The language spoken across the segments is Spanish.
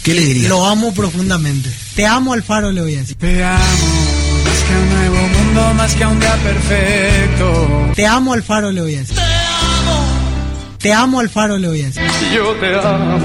¿Qué le diría? Lo amo profundamente. Te amo, Alfaro, le voy a decir. Te amo, más que un nuevo mundo, más que un día perfecto. Te amo, Alfaro, le voy a decir. Te amo, Alfaro, le voy a decir. Yo te amo.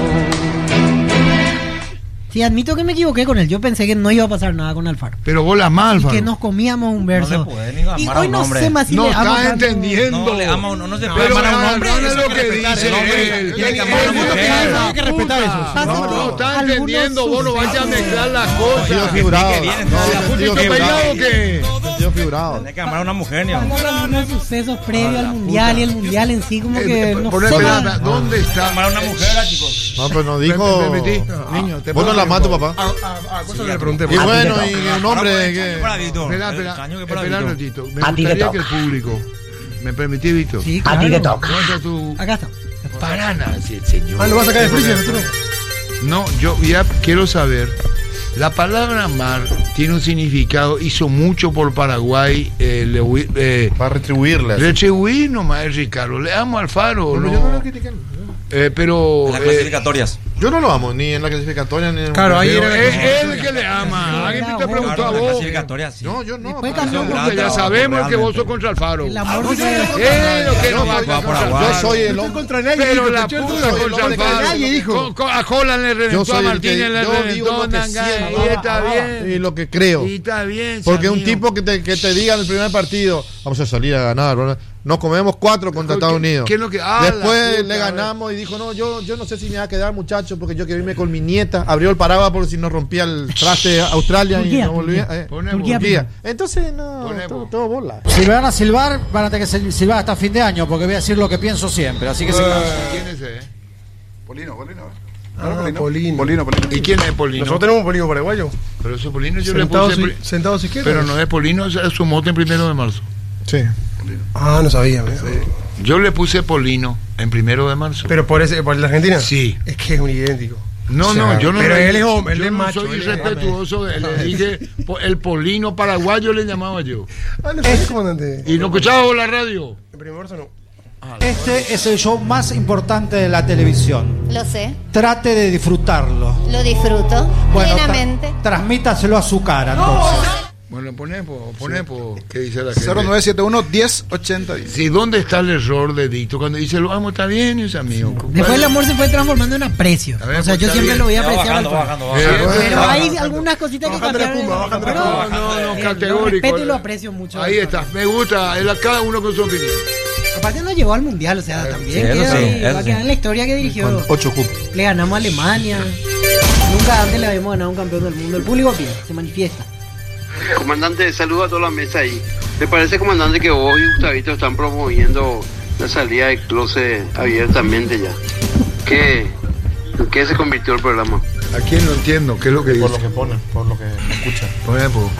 Sí, admito que me equivoqué con él. Yo pensé que no iba a pasar nada con Alfaro. Pero vos la amás, Alfaro. Y que nos comíamos un verso. No se puede ni amar y a hoy un no hombre. sé más si No le amo está tanto. entendiendo. No le ama a uno, no se puede Pero amar a un hombre. no es Eso lo hay que respetar, dice el hombre él. tiene que amar a una mujer. Hay que respetar eso. No está Algunos entendiendo, vos no vayas a sucesos. mezclar las Sentido cosas. figurado. que viene, No, la sentido ¿Estás figurado. peleado o qué? Sentido figurado. Tiene que amar a una mujer, ni a Estamos hablando de sucesos previos al mundial y el mundial en sí como que no Poné, sé. espera, ¿dónde amar está? a una mujer, chicos. No, pero no dijo. Permití. Niño, te Vos no la mato, papá. Cosa que le pregunté. Y bueno, te y un hombre que. Para Víctor. Espera, El caño que para espera un Víctor. ratito. Me gustaría que el público... ¿Me permitís, Víctor? Sí, claro. ¿Dónde está tu...? Acá está. Para nada, el señor. Lo vas a sacar de freezer, ¿no? No, yo ya quiero saber. La palabra amar tiene un significado, hizo mucho por Paraguay. Para retribuirle. Retribuir nomás, Ricardo. Le amo al Alfaro. Bueno, no. yo no lo critiqué. Pero. En las clasificatorias. Yo no lo amo, ni en la clasificatoria, ni en. Claro, ahí Pero era- es él que le ama. Alguien te preguntó a Claro, en las vos. clasificatorias, sí. No, yo no. Después papá. cambió un Porque poquito. ya sabemos que vos sos contra Alfaro. El amor no, se puede- Lo que no va Yo contra Paraguay. Alfaro. soy el No hombre. estoy contra nadie. Pero dijo, la Cachorro, puta soy el contra hombre que Alfaro. nadie dijo. A Holland le Yo reventó, a soy el que. Martínez le Yo digo reventó, lo que Nangay, siento. y está bien. Y lo que creo. Y está bien. Porque un amigo. tipo que te diga en el primer partido, vamos a salir a ganar, ¿verdad? Nos comemos 4 contra Estados Unidos. ¿Qué es lo que- la Después puta, le ganamos y dijo, no, yo no sé si me va a quedar, muchacho, porque yo quiero irme con mi nieta. Abrió el paraguas por si no rompía el traste Australia Turquía, y no volvía. Pone Turquía, Turquía. Entonces, no, Ponemos. todo bola. Si me van a silbar, van a tener que silbar hasta fin de año, porque voy a decir lo que pienso siempre. Así que ¿Quién es ese? Polino. Polino. ¿Y quién es Polino? Nosotros tenemos un polino paraguayo. Pero ese Polino yo Sentados le puse. sentados izquierdos. Pero no es Polino, es su mote en 1 de marzo. Sí. Ah, no sabía. mira. Yo le puse Polino en 1 de marzo. Pero por la Argentina. Sí. Es que es un idéntico. No, O sea, no, yo no. pero le- él es hombre, él yo es no macho, soy él es- irrespetuoso. Le dije el Polino paraguayo le llamaba yo. Ah, no sé, comandante. ¿Y no escuchaba vos la radio? En primer marzo no. este es el show más importante de la televisión. Lo sé, Trate de disfrutarlo. lo disfruto Bueno, plenamente. transmítaselo a su cara, entonces. Bueno, poné, ¿qué dice la gente? 0971-1080. Sí, ¿dónde está el error de Dito? Cuando dice lo amo, está bien, es amigo. Después el amor se fue transformando en aprecio. A ver, O sea, yo pues, siempre está lo voy a Va apreciar. bajando, al bajando, Alfaro. bajando. Pero hay algunas cositas que Bajando la cambiaron. pumba, bajando la Pero, pumba. No, lo categórico. respeto y lo aprecio mucho. Ahí está, me gusta, cada uno con su opinión. Aparte no llegó al mundial, o sea, también sí, eso queda sí, ahí, eso va a sí. quedar en la historia que dirigió. 8 cupos. Le ganamos a Alemania. Nunca antes le habíamos ganado a un campeón del mundo. El público pide, se manifiesta. Comandante, saludo a toda la mesa ahí. ¿Le parece, comandante, que vos y Gustavito están promoviendo la salida del closet abiertamente ya? ¿En qué se convirtió el programa? ¿A quién no entiendo? ¿Qué es lo que dice? Por lo que ponen, por lo que escuchan. Por ejemplo.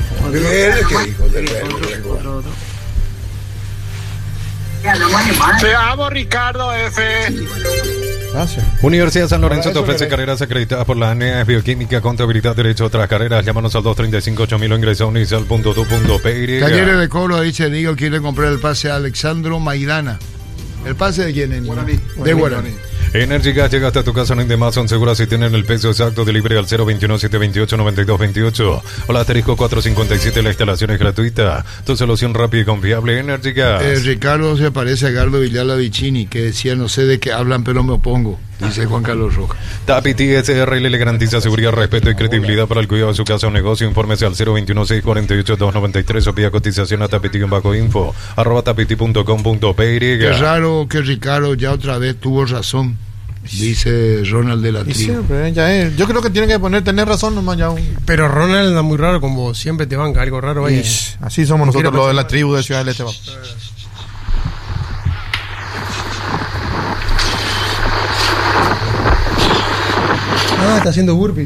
Te amo, Ricardo F. Gracias. Universidad San Lorenzo Para te eso ofrece querés. carreras acreditadas por la ANEA, Bioquímica, Contabilidad, Derecho, otras carreras. Llámanos al 235-8000 o ingresa a unicel.tu.py. Talleres de Cobro, dice Diego, quiere comprar el pase a Alexandro Maidana. ¿El pase de quién es? De Guaraní. Energy Gas llega hasta tu casa, no hay de más, son seguras si tienen el peso exacto. Delivery al 021-728-9228 o la asterisco 457. La instalación es gratuita. Tu solución rápida y confiable, Energy Gas. Ricardo se parece a Gardo Villala Vicini, que decía, no sé de qué hablan, pero me opongo. Dice Juan Carlos Rojas. Tapiti SRL le garantiza seguridad, respeto y credibilidad para el cuidado de su casa o negocio. Infórmese al 021-648-293 o pida cotización a tapiti-info @tapiti.com.py. Qué raro que Ricardo ya otra vez tuvo razón, dice Ronald de la Y Tribu. siempre, ya es. Yo creo que tiene que tener razón nomás ya. Pero Ronald anda muy raro con vos. Siempre te banca algo raro ahí. Así somos nosotros los de la tribu de Ciudad del Este. Ah, está haciendo burpee.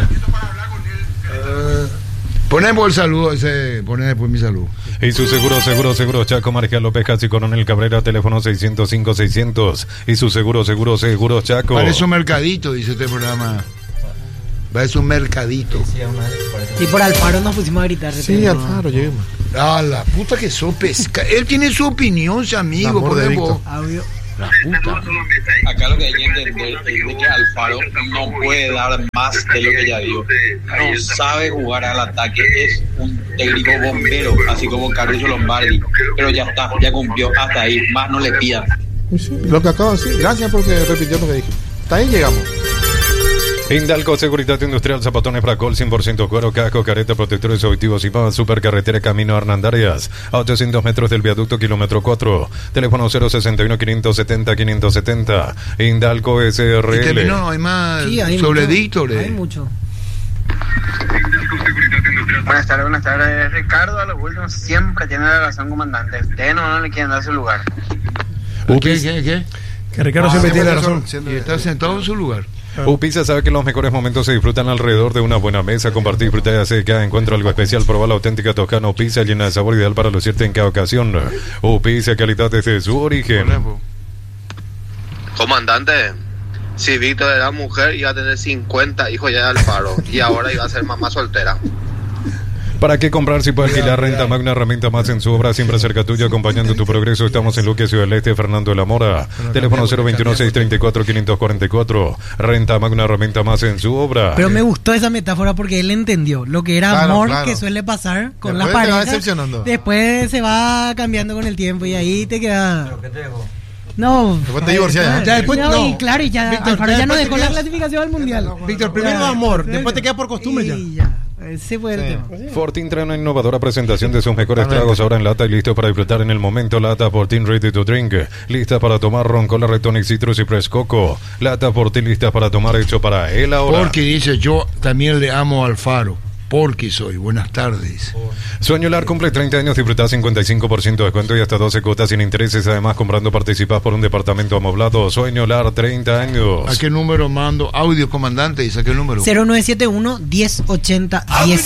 Ponemos el saludo, poné después mi saludo. Y su seguro, Chaco, Marcial López, Casi Coronel Cabrera, teléfono 605-600. Y su seguro, Chaco. Parece un mercadito, dice este programa. Parece un mercadito. Sí, por Alfaro nos pusimos a gritar. Sí, Alfaro, lleguemos. Ah, la puta que sos pesca. Él tiene su opinión, ese amigo. Amor de Ponemos. Audio. La puta. Acá lo que hay que entender es de que Alfaro no puede dar más de lo que ya dio. No sabe jugar al ataque, es un técnico bombero, así como Carlos Lombardi. Pero ya está, ya cumplió hasta ahí, más no le pidan. Lo que acabo de decir, gracias porque repitió lo que dije. Hasta ahí llegamos. Indalco Seguridad Industrial, zapatones Bracol, 100% cuero, casco, careta, protectores auditivos y más. Supercarretera Camino Hernandarias, a 800 metros del viaducto, kilómetro 4. Teléfono 061-570-570. Indalco SRL. Y terminó, hay más sobre Víctor. Hay mucho. Buenas tardes. Ricardo, a los últimos siempre tiene la razón, comandante. Ustedes no le quieren dar su lugar. ¿Qué? Que Ricardo siempre tiene razón. Y está sentado en su lugar. Upisa sabe que los mejores momentos se disfrutan alrededor de una buena mesa. Compartir, disfrutar y hacer cada encuentro algo especial. Probar la auténtica Toscana Upisa, llena de sabor, ideal para lucirte en cada ocasión. Upisa, calidad desde su origen. Comandante, si Víctor era mujer, iba a tener 50 hijos ya de Alfaro. Y ahora iba a ser mamá soltera. ¿Para qué comprar si puede alquilar? Renta Mag, una herramienta más en su obra, siempre cerca tuya, acompañando tu progreso. Estamos en Luque, Ciudad del Este, Fernando de la Mora. Teléfono 021-634-544. Renta Mag, una herramienta más en su obra. Pero me gustó esa metáfora porque él entendió lo que era amor, que suele pasar con las parejas. Después se va cambiando con el tiempo y ahí te queda... No. Después te divorcias ya. Y claro, y ya Víctor, Alfaro ya no dejó la clasificación al mundial. Víctor, primero amor, después te queda por costumbre ya. Ese fue el tema. Fortin trae una innovadora presentación de sus mejores tragos ahora en lata y listo para disfrutar en el momento. Lata Fortin Ready to Drink, lista para tomar ron, cola, retonic, citrus y fresh coco. Lata Fortin lista para tomar, hecho para él ahora. Porque dice, yo también le amo a Alfaro. Porque soy. Buenas tardes. Sueñolar cumple 30 años, disfruta 55% de descuento y hasta 12 cuotas sin intereses. Además, comprando participás por un departamento amoblado. Sueñolar, 30 años. ¿A qué número mando? Audio, comandante. ¿Y a qué número? 0971-1080-10.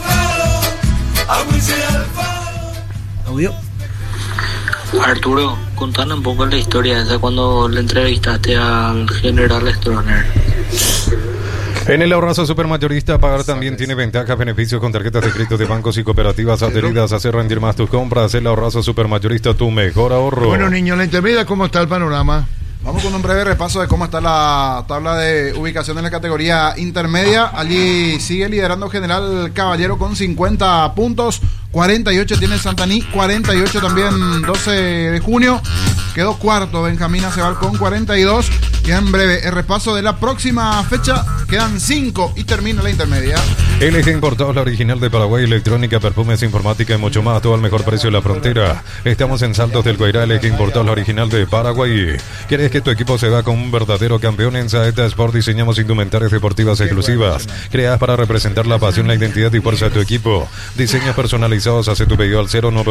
Audio. Arturo, contanos un poco la historia esa cuando le entrevistaste al general Stroessner. En el ahorrazo supermayorista, pagar también tiene ventajas, beneficios con tarjetas de crédito de bancos y cooperativas adheridas. Hacer rendir más tus compras. El ahorrazo supermayorista, tu mejor ahorro. Bueno, niño, la intermedia, ¿cómo está el panorama? Vamos con un breve repaso de cómo está la tabla de ubicación en la categoría intermedia. Allí sigue liderando General Caballero con 50 puntos. 48 tiene Santaní, 48 también 12 de junio. Quedó cuarto Benjamín Aceval con 42. Y en breve el repaso de la próxima fecha. Quedan 5 y termina la intermedia. LG Importados, la original de Paraguay, electrónica, perfumes, informática y mucho más, todo al mejor precio de la frontera. Estamos en Saltos del Guairá. LG Importados, la original de Paraguay. ¿Quieres que tu equipo se vea como un verdadero campeón? En Saeta Sport diseñamos indumentarias deportivas exclusivas, creadas para representar la pasión, la identidad y fuerza de tu equipo. Diseños personalizados, hace tu pedido al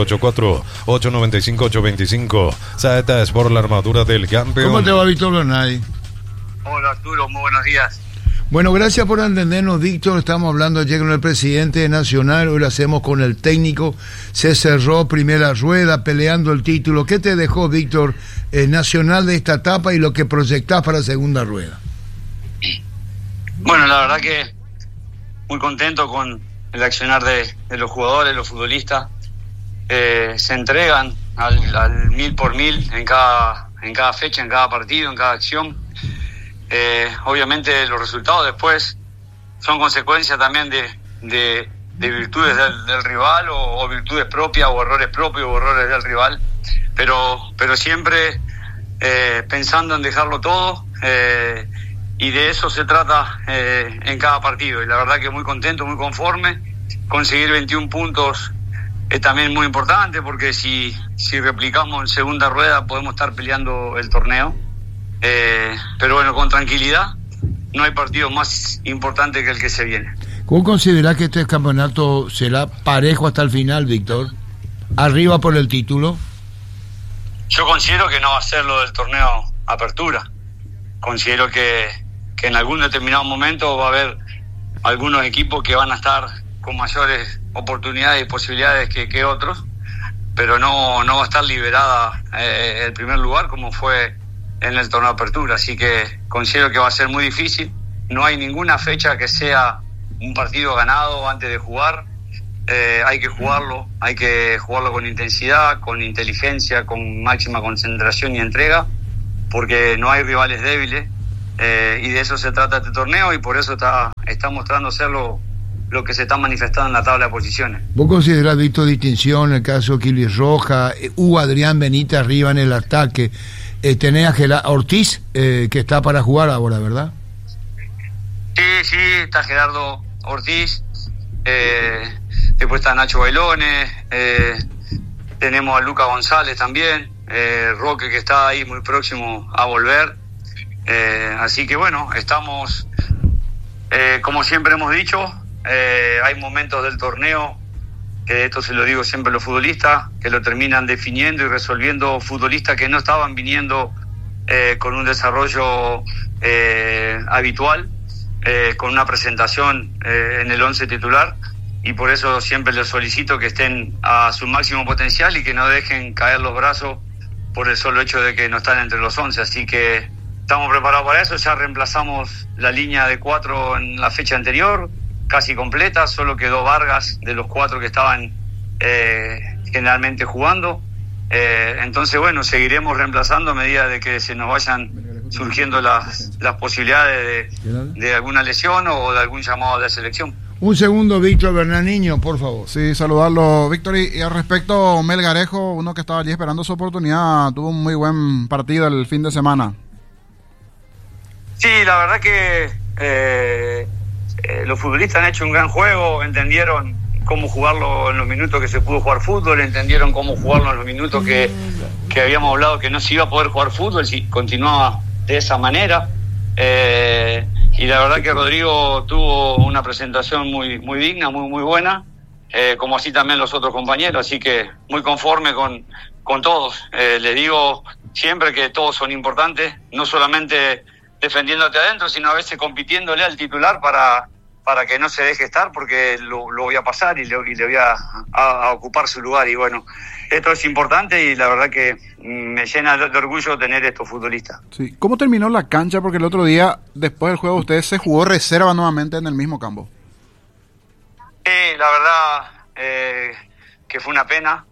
0984-895-825. Saeta Sport, la armadura del campeón. ¿Cómo te va, Víctor Bernay? Hola, Arturo, muy buenos días. Bueno, gracias por atendernos, Víctor. Estamos hablando ayer con el presidente nacional, hoy lo hacemos con el técnico. Se cerró primera rueda peleando el título. ¿Qué te dejó, Víctor, Nacional de esta etapa y lo que proyectás para segunda rueda? Bueno, la verdad que muy contento con el accionar de los jugadores, los futbolistas. Se entregan al 1000 por 1000 en cada fecha, en cada partido, en cada acción. Obviamente los resultados después son consecuencia también de virtudes del rival o virtudes propias o errores propios o errores del rival, pero siempre pensando en dejarlo todo, y de eso se trata en cada partido. Y la verdad que muy contento, muy conforme. Conseguir 21 puntos es también muy importante, porque si replicamos en segunda rueda podemos estar peleando el torneo. Pero bueno, con tranquilidad, no hay partido más importante que el que se viene. ¿Cómo considerás que este campeonato será parejo hasta el final, Víctor? ¿Arriba por el título? Yo considero que no va a ser lo del torneo Apertura. Considero que en algún determinado momento va a haber algunos equipos que van a estar con mayores oportunidades y posibilidades que otros, pero no va a estar liberada el primer lugar como fue en el torneo Apertura, así que considero que va a ser muy difícil. No hay ninguna fecha que sea un partido ganado antes de jugar. Hay que jugarlo con intensidad, con inteligencia, con máxima concentración y entrega, porque no hay rivales débiles, y de eso se trata este torneo, y por eso está mostrando ser lo que se está manifestando en la tabla de posiciones. ¿Vos considerás, Víctor, distinción el caso de Quilis Roja, Adrián Benítez arriba en el ataque? Tenés a Ortiz, que está para jugar ahora, ¿verdad? Sí, está Gerardo Ortiz, después está Nacho Bailones, tenemos a Luca González también, Roque, que está ahí muy próximo a volver, así que bueno, estamos, como siempre hemos dicho, hay momentos del torneo, que esto se lo digo siempre a los futbolistas, que lo terminan definiendo y resolviendo futbolistas que no estaban viniendo con un desarrollo habitual, con una presentación en el 11 titular, y por eso siempre les solicito que estén a su máximo potencial y que no dejen caer los brazos por el solo hecho de que no están entre los 11, así que estamos preparados para eso. Ya reemplazamos la línea de 4 en la fecha anterior, casi completa, solo quedó Vargas de los 4 que estaban generalmente jugando, entonces bueno, seguiremos reemplazando a medida de que se nos vayan surgiendo las posibilidades de alguna lesión o de algún llamado de selección. Un segundo, Víctor Bernaniño, por favor. Sí, saludarlo, Víctor. Y al respecto, Melgarejo, uno que estaba allí esperando su oportunidad, tuvo un muy buen partido el fin de semana. Sí, la verdad que los futbolistas han hecho un gran juego, entendieron cómo jugarlo en los minutos que se pudo jugar fútbol, entendieron cómo jugarlo en los minutos que habíamos hablado que no se iba a poder jugar fútbol si continuaba de esa manera, y la verdad que Rodrigo tuvo una presentación muy digna, muy buena, como así también los otros compañeros, así que muy conforme con todos. Les digo siempre que todos son importantes, no solamente defendiéndote adentro, sino a veces compitiéndole al titular para que no se deje estar, porque lo voy a pasar y le voy a ocupar su lugar. Y bueno, esto es importante y la verdad que me llena de orgullo tener estos futbolistas. Sí. ¿Cómo terminó la cancha? Porque el otro día, después del juego, ustedes se jugó reserva nuevamente en el mismo campo. La verdad que fue una pena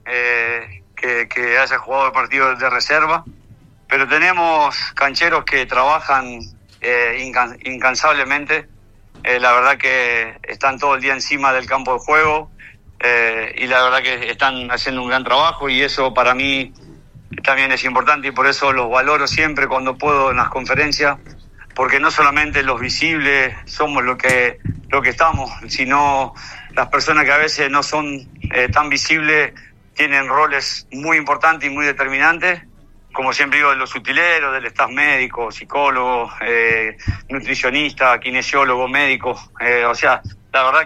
que haya jugado el partido de reserva, pero tenemos cancheros que trabajan incansablemente. La verdad que están todo el día encima del campo de juego, y la verdad que están haciendo un gran trabajo, y eso para mí también es importante, y por eso los valoro siempre cuando puedo en las conferencias, porque no solamente los visibles somos lo que estamos, sino las personas que a veces no son tan visibles tienen roles muy importantes y muy determinantes, como siempre digo, de los utileros, del staff médico, psicólogo, nutricionista, kinesiólogo, médico, o sea, la verdad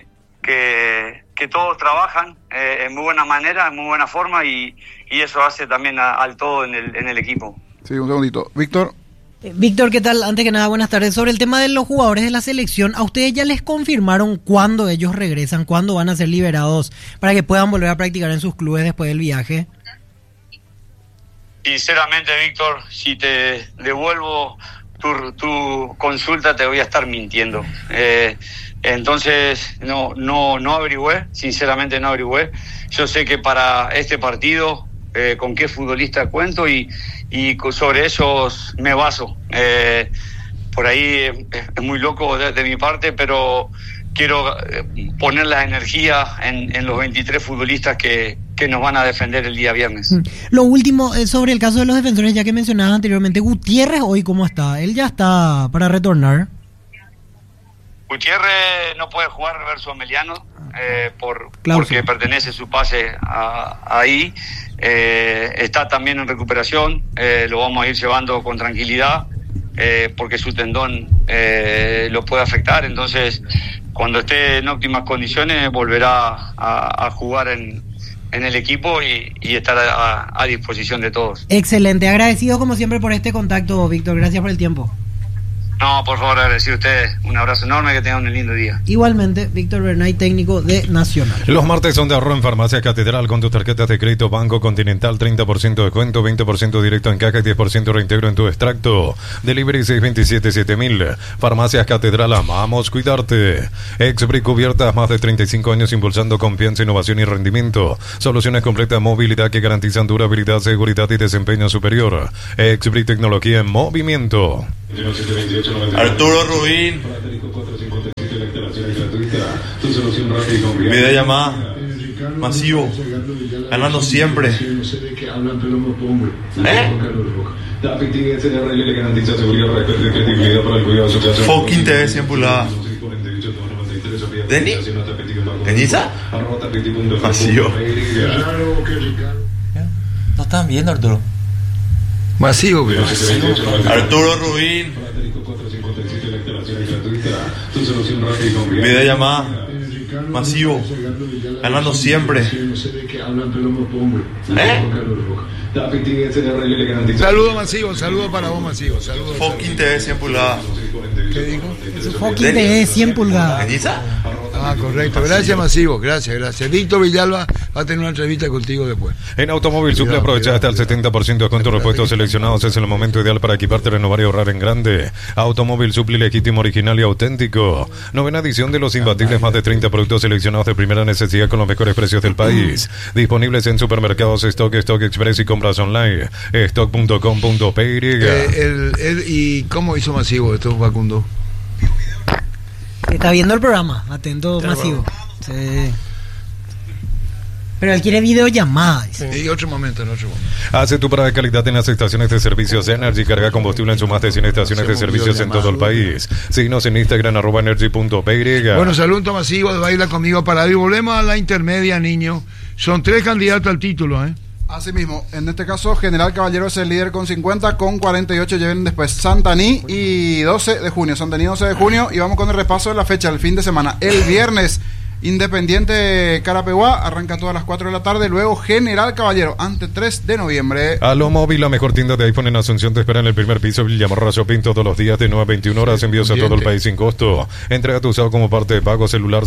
que todos trabajan en muy buena manera, en muy buena forma, y eso hace también al todo en el equipo. Sí, un segundito. Víctor. Víctor, ¿qué tal? Antes que nada, buenas tardes. Sobre el tema de los jugadores de la selección, ¿a ustedes ya les confirmaron cuándo ellos regresan, cuándo van a ser liberados para que puedan volver a practicar en sus clubes después del viaje? Sinceramente, Víctor, si te devuelvo tu consulta te voy a estar mintiendo. Entonces no averigüé, sinceramente no averigüé. Yo sé que para este partido con qué futbolista cuento y sobre esos me baso. Por ahí es muy loco de mi parte, pero quiero poner la energía en los 23 futbolistas que nos van a defender el día viernes. Lo último, sobre el caso de los defensores, ya que mencionabas anteriormente, Gutiérrez, hoy ¿cómo está? ¿Él ya está para retornar? Gutiérrez no puede jugar reverso Ameliano, porque pertenece su pase ahí. Está también en recuperación, lo vamos a ir llevando con tranquilidad, porque su tendón lo puede afectar. Entonces, cuando esté en óptimas condiciones, volverá a jugar en el equipo y estar a disposición de todos. Excelente, agradecido como siempre por este contacto, Víctor, gracias por el tiempo. No, por favor, agradecido a ustedes. Un abrazo enorme, que tengan un lindo día. Igualmente, Víctor Bernay, técnico de Nacional. Los martes son de ahorro en Farmacia Catedral con tus tarjetas de crédito Banco Continental, 30% de descuento, 20% directo en caja y 10% reintegro en tu extracto. Delivery 627-7000. Farmacias Catedral, amamos cuidarte. Exbri Cubiertas, más de 35 años impulsando confianza, innovación y rendimiento. Soluciones completas de movilidad que garantizan durabilidad, seguridad y desempeño superior. Exbri Tecnología en movimiento. Arturo Rubín. Videollamada. Masivo. Ganando siempre. Fucking TV 100 pulgadas. ¿Deni? ¿Deniza? Masivo. No están viendo, Arturo. Masivo, pero. Arturo Rubín. Videollamada. Masivo. Ganando siempre. Saludos Masivo, saludos para vos Masivo. Saludos. Fucking TV 100 pulgadas. ¿Qué dijo? Fucking TV 100 pulgadas. Ah, correcto. Gracias Masivo, gracias. Víctor Villalba va a tener una entrevista contigo después. En Automóvil Suple aprovecha hasta el 70% con tus repuestos seleccionados. Es el momento ideal para equiparte, renovar y ahorrar en grande. Automóvil Suple, legítimo, original y auténtico. Novena edición de los imbatibles, más de 30 productos seleccionados de primera necesidad con los mejores precios del país. Disponibles en supermercados Stock Express y compras online. Stock.com.py. ¿Y cómo hizo Masivo esto, Facundo? Está viendo el programa, atento Masivo. Sí. Pero él quiere videollamada. Y otro momento. Hace tu prueba de calidad en las estaciones de servicios Energy. Carga combustible en sus más de 100 estaciones de servicios en todo el país. Síguenos en Instagram, @energy.py. Bueno, saludos Masivo de Baila Conmigo para y volvemos a la intermedia, niño. Son 3 candidatos al título, Así mismo, en este caso General Caballero es el líder con 50, con 48 lleven después Santaní y 12 de junio, Santaní 12 de junio, y vamos con el repaso de la fecha, el fin de semana. El viernes, Independiente Carapeguá, arranca todas las 4 de la tarde, luego General Caballero, ante 3 de noviembre. Alo Móvil, la mejor tienda de iPhone en Asunción, te espera en el primer piso, Villamarra Shopping, todos los días de 9 a 21 horas, envíos a todo el país sin costo. Entrega tu usado como parte de pago, celular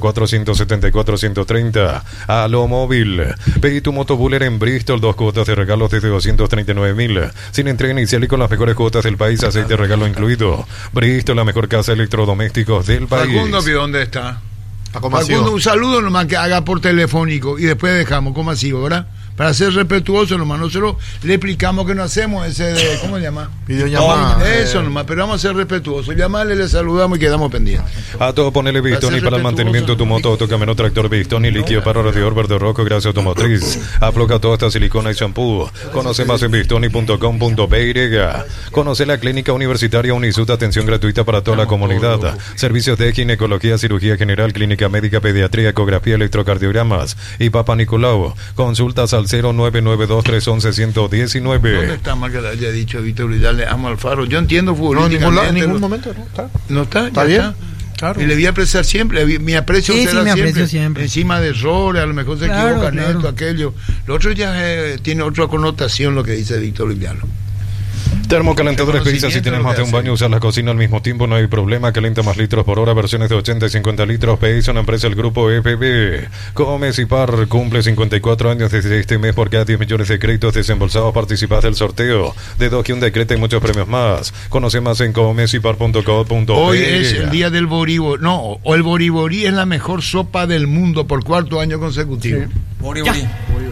0184-174-130. Alo Móvil. Pedí tu motobuller en Bristol, 2 cuotas de regalos desde 239.000. Sin entrega inicial y con las mejores cuotas del país, aceite regalo incluido. Bristol, la mejor casa de electrodomésticos del país. Facundo, ¿dónde está? Facundo, un saludo nomás que haga por telefónico y después dejamos con Masivo, ¿verdad? Para ser respetuoso nomás, nosotros le explicamos que no hacemos ese de, ¿cómo se llama? Videollamada. Eso nomás, pero vamos a ser respetuosos. Llamarle, le saludamos y quedamos pendientes. A todo ponele Bistoni para el mantenimiento de tu moto, autocamino, tractor Bistoni, líquido para radiador verde rojo, grasa automotriz. Afloja toda esta silicona y shampoo. Conoce más en bistoni.com.py. Conoce la clínica universitaria Unisud, atención gratuita para toda la comunidad. Servicios de ginecología, cirugía general, clínica médica, pediatría, ecografía, electrocardiogramas y Papa Nicolau. Consultas al 0992-311-119. ¿Dónde está mal que le haya dicho Víctor Vidal, le amo al Faro? Yo entiendo futbolísticamente. No, en ningún momento no está. ¿No está? ¿Está bien? Claro. Y le voy a apreciar siempre, mi aprecio será siempre. Encima de errores, a lo mejor se equivocan esto, aquello. Lo otro ya tiene otra connotación lo que dice Víctor Vidal. Termocalentadores Pizza, si tienes más de un baño, usar la cocina al mismo tiempo, no hay problema. Calienta más litros por hora, versiones de 80 y 50 litros. PI son una empresa del grupo EPB. Comes y Par cumple 54 años desde este mes. Por cada 10 millones de créditos desembolsados participás del sorteo de 2 y un decreto y muchos premios más. Conoce más en comesipar.co.pe. Hoy es el día del boriborí. No, o el boriborí es la mejor sopa del mundo por 4º año consecutivo. Sí. Boriborí.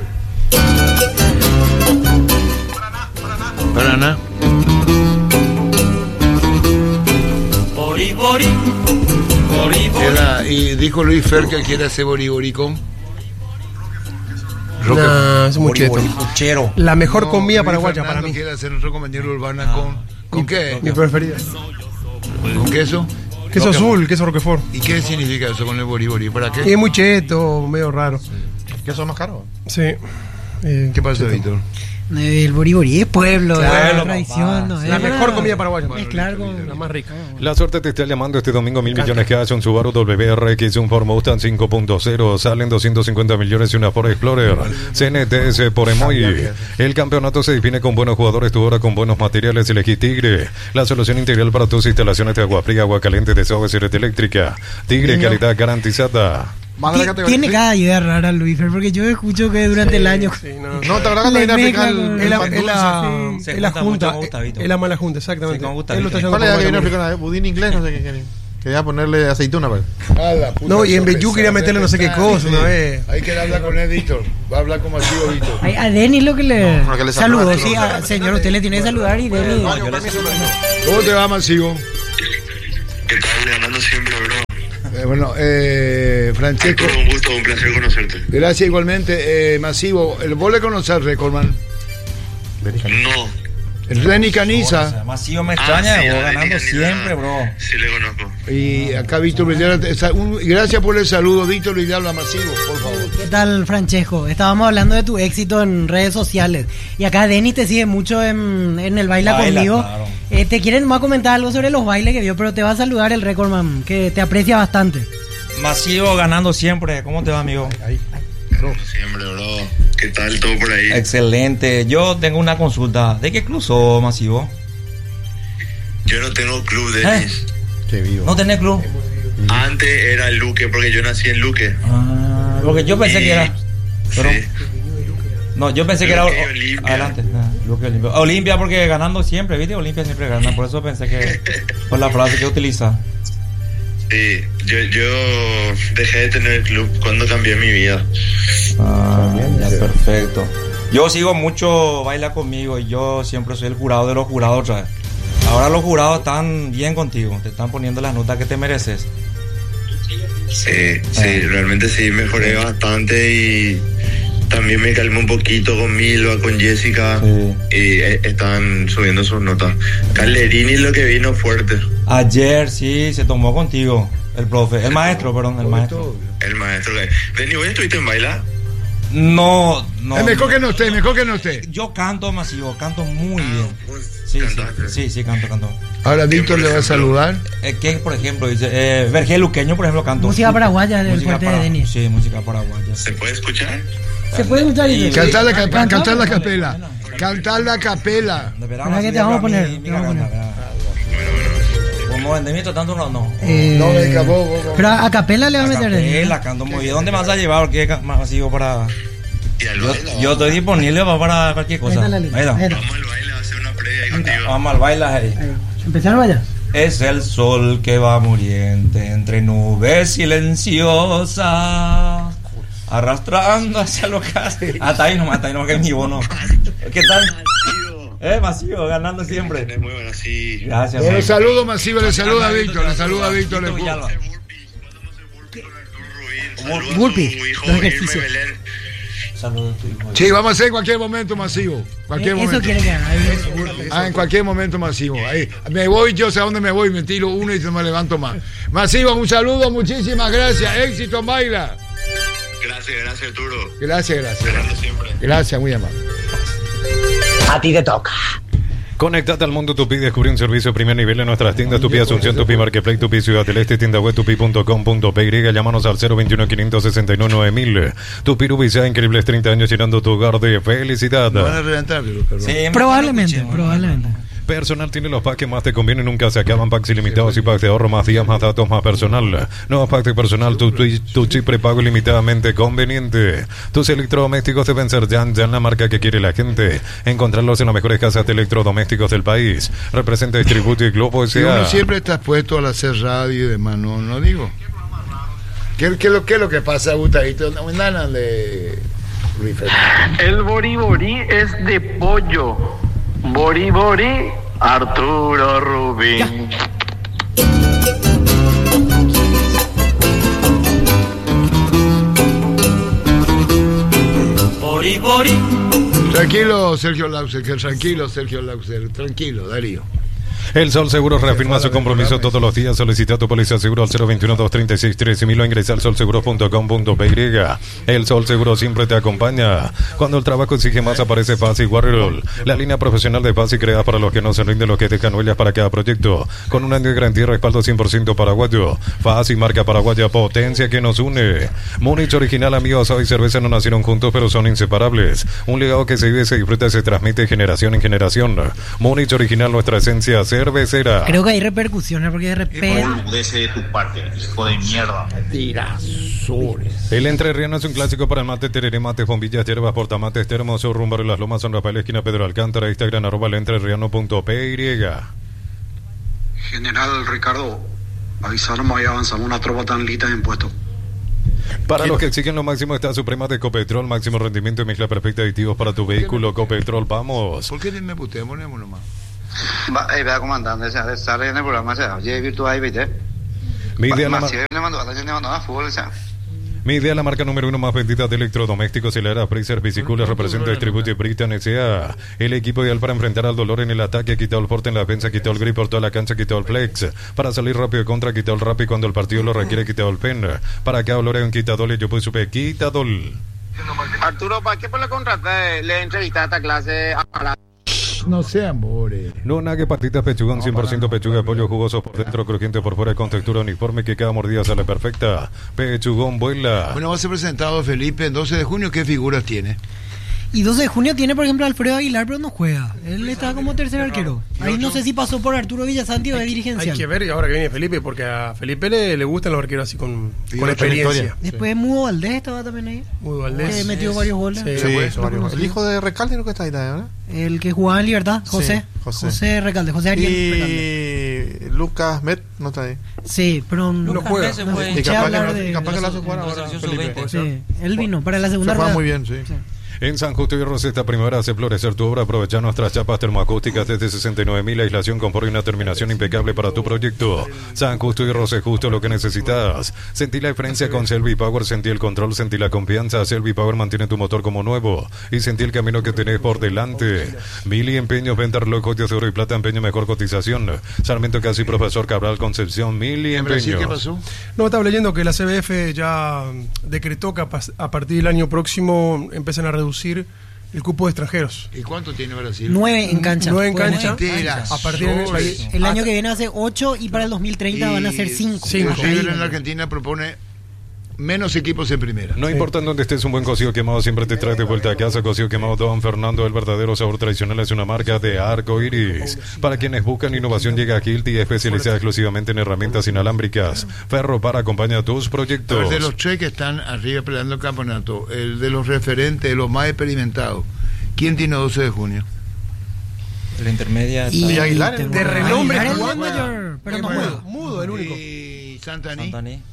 Paraná. Y dijo Luis Fer que quiere hacer boriboricón. No, es muy cheto. La mejor comida paraguaya para mí. Quiere hacer nuestro compañero Urbana ¿con qué? Mi preferida. ¿Con queso? Queso azul, queso Roquefort. ¿Y qué significa eso con el boriborí? ¿Para qué? Es muy cheto, medio raro. ¿Queso más caro? Sí. ¿Qué pasa, Víctor? El boriborí es pueblo, claro, tradición. No, la mejor comida paraguaya. Mezclar con la más rica. La suerte te está llamando este domingo. 1.000 millones cash, un Subaru WRX, un Ford Mustang 5.0. Salen 250 millones y una Ford Explorer. CNTS por Emoji. El campeonato se define con buenos jugadores. Tu hora con buenos materiales. Elegí Tigre. La solución integral para tus instalaciones de agua fría, agua caliente, desagües y red eléctrica. Tigre, calidad garantizada. Tiene cada idea rara Luis, porque yo escucho que durante el año no, te habrá que es la junta, es la mala junta, exactamente. ¿Cuál es la que viene a aplicar? Budín inglés, no sé qué quería ponerle aceituna, pues. No, y en Bellú quería meterle no sé qué cosa, ¿no? Hay que hablar con él, Víctor. Va a hablar con Masivo, Víctor. A Denis lo que le saludó, sí, señor, usted le tiene que saludar y Denis. ¿Cómo te va, Masivo? ¿Qué tal? Ganando siempre, bro. Francesco. Un gusto, un placer conocerte. Gracias igualmente. Masivo, ¿vos le conocés, Recordman? No. El Reni Caniza. Masivo me extraña, vos ganando siempre, bro. Sí, le conozco. Y acá Víctor Vidal. Gracias por el saludo, Víctor Vidal a Masivo, por favor. ¿Qué tal, Francesco? Estábamos hablando de tu éxito en redes sociales. Y acá Denis te sigue mucho en el Baila Conmigo. Claro. Te quieren más comentar algo sobre los bailes que vio, pero te va a saludar el Recordman, que te aprecia bastante. Masivo ganando siempre. ¿Cómo te va, amigo? Siempre, bro. ¿Qué tal todo por ahí? Excelente. Yo tengo una consulta. ¿De qué club sos, Masivo? Yo no tengo club, Denis. Qué vivo. ¿No tenés club? Antes era Luque, porque yo nací en Luque. Porque yo pensé que era... Pero... Sí. No, yo pensé que era... Olimpia. Adelante. Luque Olimpia. Olimpia porque ganando siempre, ¿viste? Olimpia siempre gana. Por eso pensé que... Por la frase que utiliza. Sí, yo dejé de tener club cuando cambié mi vida. Ya, perfecto. Yo sigo mucho Baila Conmigo y yo siempre soy el jurado de los jurados otra vez. Ahora los jurados están bien contigo, te están poniendo las notas que te mereces. Sí, realmente sí, mejoré bastante y también me calmé un poquito con Milva, con Jessica, y están subiendo sus notas. Calderini lo que vino fuerte. Ayer sí, se tomó contigo, el maestro. El maestro. Deni, ¿vos estuviste en Baila? No. Es mejor que no esté. Yo canto, Masivo, canto muy bien. Sí, canto. Ahora Víctor le va a saludar. ¿Qué, por ejemplo? Dice, Vergel Luqueño, por ejemplo, canto. Música paraguaya del fuerte de Denis. Sí, música paraguaya. ¿Se puede escuchar? Se puede escuchar. Cantar la capela. Cantar la capela. ¿Para qué te vamos a poner? ¿Cómo vendimiento tanto no? Pero a capela le va a meter. Capela, canto muy bien. ¿Dónde me vas a llevar? Porque Masivo para... Yo estoy disponible para cualquier cosa. Ahí está. Vamos al baile, a hacer una previa ahí contigo. Vamos al baile ahí. ¿Empezaron allá? Es el sol que va muriente entre nubes silenciosas, arrastrando hacia el ocaso. Hasta ahí nomás que es mi bono. ¿Qué tal? Masivo, ganando siempre. Muy bueno, sí. Gracias. Le saludo, Masivo, le saluda a Víctor. Burpee. Sí, vamos a hacer en cualquier momento, Masivo. Eso quiere que haga. En cualquier momento, Masivo. Ahí me voy, yo sé a dónde me voy, me tiro uno y se me levanto más. Masivo, un saludo, muchísimas gracias. Éxito, Baila. Gracias, Arturo. Gracias. Gracias, muy amable. A ti te toca. Conectate al mundo Tupi, descubrí un servicio de primer nivel en nuestras tiendas Tupi Asunción, Tupi Marketplace, Tupi Ciudad del Este, tienda web tupi.com.py. Llámanos al 021-569-9000. Tupi Rubicá, increíbles 30 años llenando tu hogar de felicidad. ¿No van a reventar? Sí, probablemente. Personal tiene los packs que más te convienen, nunca se acaban. Packs ilimitados y packs de ahorro, más días, más datos, más personal. Nuevos packs de personal, tu chip prepago ilimitadamente conveniente. Tus electrodomésticos deben ser ya en la marca que quiere la gente. Encontrarlos en las mejores casas de electrodomésticos del país. Representa Distributo y Globo S.A. Si uno siempre está expuesto al hacer radio y demás, no digo. ¿Qué es lo que pasa, Gustavito? El boriborí es de pollo. Boriborí, Arturo Rubín. Tranquilo, Sergio Lauser, tranquilo, Darío. El Sol Seguros reafirma su compromiso todos los días. Solicita tu póliza seguro al 021-236-13.000 o ingresa al solseguros.com.py. El Sol Seguro siempre te acompaña. Cuando el trabajo exige más, aparece Fasi Warrior, la línea profesional de Fasi creada para los que no se rinden, los que dejan huellas para cada proyecto, con un año de garantía y respaldo 100% paraguayo. Fasi, marca paraguaya, potencia que nos une. Múnich original, amigos, y cerveza no nacieron juntos, pero son inseparables. Un legado que se vive, se disfruta y se transmite de generación en generación. Múnich original, nuestra esencia cervecera. Creo que hay repercusiones porque de repente... de tu parte, hijo de mierda. Tirazures. El entrerriano es un clásico para el mate, tereré, mates, bombillas, hierbas, portamates, termos, rumbo de las Lomas, San Rafael, esquina Pedro Alcántara, Instagram, @entrerriano.py. General Ricardo, avisarnos, ahí avanzamos una tropa tan lista de impuestos. Para los que exigen lo máximo está Suprema de Ecopetrol, máximo rendimiento y mezcla perfecta de aditivos para tu vehículo. Ecopetrol, vamos. ¿Por qué me puté? Ponemos nomás. Vea, comandante, sale en el programa, oye, virtual, ¿viste? Mi idea la marca número 1 más vendida de electrodomésticos y la era Freezer Bicicoolers representa y distribuye Britain S.A. El equipo ideal para enfrentar al dolor en el ataque, quitado el forte en la defensa, quitado el grip por toda la cancha, quitado el flex. Para salir rápido de contra, quitado el rap y cuando el partido lo requiere, quitado el pen. Para cada dolor hay un quitador y yo pues supe quitadol. Arturo, ¿para qué por la contrata le entrevista a esta clase a la... No sean bores. No nague patitas pechugón, 100% pechuga de pollo jugoso por dentro, crujiente por fuera, con textura uniforme que cada mordida sale perfecta. Pechugón vuela. Bueno, va a ser presentado Felipe el 12 de junio. ¿Qué figuras tiene? Y 12 de junio tiene, por ejemplo, Alfredo Aguilar, pero no juega. Él está como tercer arquero. Ahí no sé si pasó por Arturo Villasanti o de dirigencial. Hay que ver, y ahora que viene Felipe, porque a Felipe le gustan los arqueros así con experiencia. Después Mudo Valdés estaba también ahí. Mudo Valdés. Que metió varios goles. El hijo de Recalde creo que está ahí también, ¿verdad? El que jugaba en Libertad, José. José Recalde, José Ariel Recalde. Y Lucas Met no está ahí. Sí, pero no juega. Y capaz que lo hace jugar ahora Felipe. Sí, él vino para la segunda rueda. rueda. Muy bien, sí. En San Justo y Rosas esta primavera hace florecer tu obra. Aprovecha nuestras chapas termoacústicas desde 69.000, aislación, confort y una terminación impecable para tu proyecto. San Justo y Rosas, justo lo que necesitas. Sentí la diferencia con Selvi Power, sentí el control, sentí la confianza. Selvi Power mantiene tu motor como nuevo y sentí el camino que tenés por delante. Mili Empeños, venta reloj, joyas de oro y plata, empeño, mejor cotización. Sarmiento Casi, Profesor Cabral, Concepción, Mili Empeños. ¿Qué pasó? No, estaba leyendo que la CBF ya decretó que a partir del año próximo empiezan a reducir el cupo de extranjeros. ¿Y cuánto tiene Brasil? 9 en cancha. 9 en cancha. A partir el año que viene hace 8 y para el 2030 van a ser 5. En la Argentina propone menos equipos en primera. No importa en dónde estés, un buen cocido quemado siempre te trae de vuelta a casa. Cocido quemado Don Fernando, el verdadero sabor tradicional, es una marca de Arco Iris. Para quienes buscan innovación, llega a Hilti, especializada exclusivamente en herramientas inalámbricas. Ferro para acompañar tus proyectos. El de los tres que están arriba peleando el campeonato, el de los referentes, los más experimentados, ¿quién tiene 12 de junio? La intermedia. Y Aguilar, de renombre, mayor, pero no juega. Mudo, el único. Y Santaní.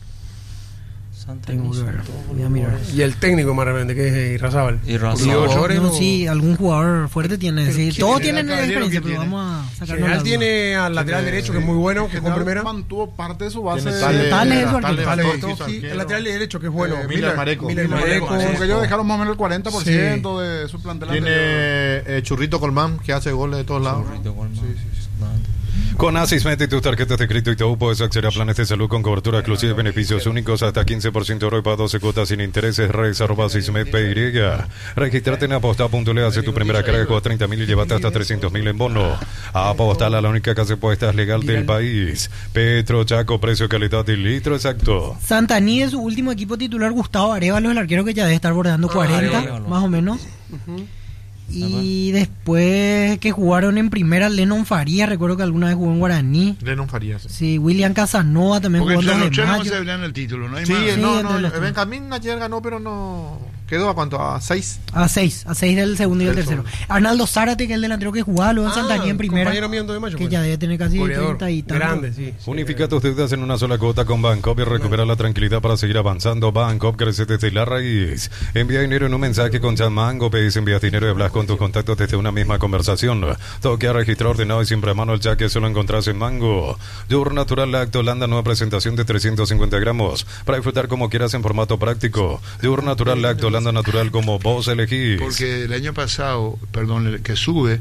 Y el técnico más realmente, que es Irrazábal. Sí, algún jugador fuerte tiene. Sí, todos tienen experiencia, pero vamos a sacarlo. General tiene al lateral derecho, que es muy bueno, que con primera. Mantuvo parte de su base. El lateral derecho, que es bueno. Miller Mareco. Porque ellos dejaron más o menos el 40% de su plantel. Tiene Churrito Colmán, que hace goles de todos lados. Con Asis mete tus tarjetas de crédito y todo puedes acceder a planes de salud con cobertura exclusiva y beneficios únicos hasta 15% de oro y para 12 cuotas sin intereses. Redes@asismed.py. Registrate en aposta.le, hace tu primera carga, juega 30.000 y llévate hasta 300.000 en bono. Apostala, la única casa de apuestas legal del país. Petro, Chaco, precio, calidad y litro exacto. Santaní es su último equipo titular, Gustavo Arévalo, el arquero que ya debe estar bordeando 40, más o menos. Y después que jugaron en primera, Lennon Farías, recuerdo que alguna vez jugó en Guaraní. Lennon Farías, sí. Sí, William Casanova también jugó en los no se hablan el título, ¿no hay más? Sí, Benjamín ayer ganó, pero no... ¿Quedó a cuánto? ¿A 6? A 6 del segundo y del tercero. Arnaldo Zárate, que es el delantero que jugaba luego en Santaní en primera, que ya debe tener casi 30 y tanto. Grande, sí. Unifica tus deudas en una sola cuota con Bancop y recupera la tranquilidad para seguir avanzando. Bancop crece desde la raíz. Envía dinero en un mensaje con Chat Mango, pedís envías dinero y hablas con tus contactos desde una misma conversación. Todo queda registrado, ordenado y siempre a mano. El cheque solo encontrás en Mango. Yogur Natural Lacto Holanda, nueva presentación de 350 gramos para disfrutar como quieras en formato práctico. Yogur Natural Lacto Holanda, natural como vos elegís. Porque el año pasado, que sube,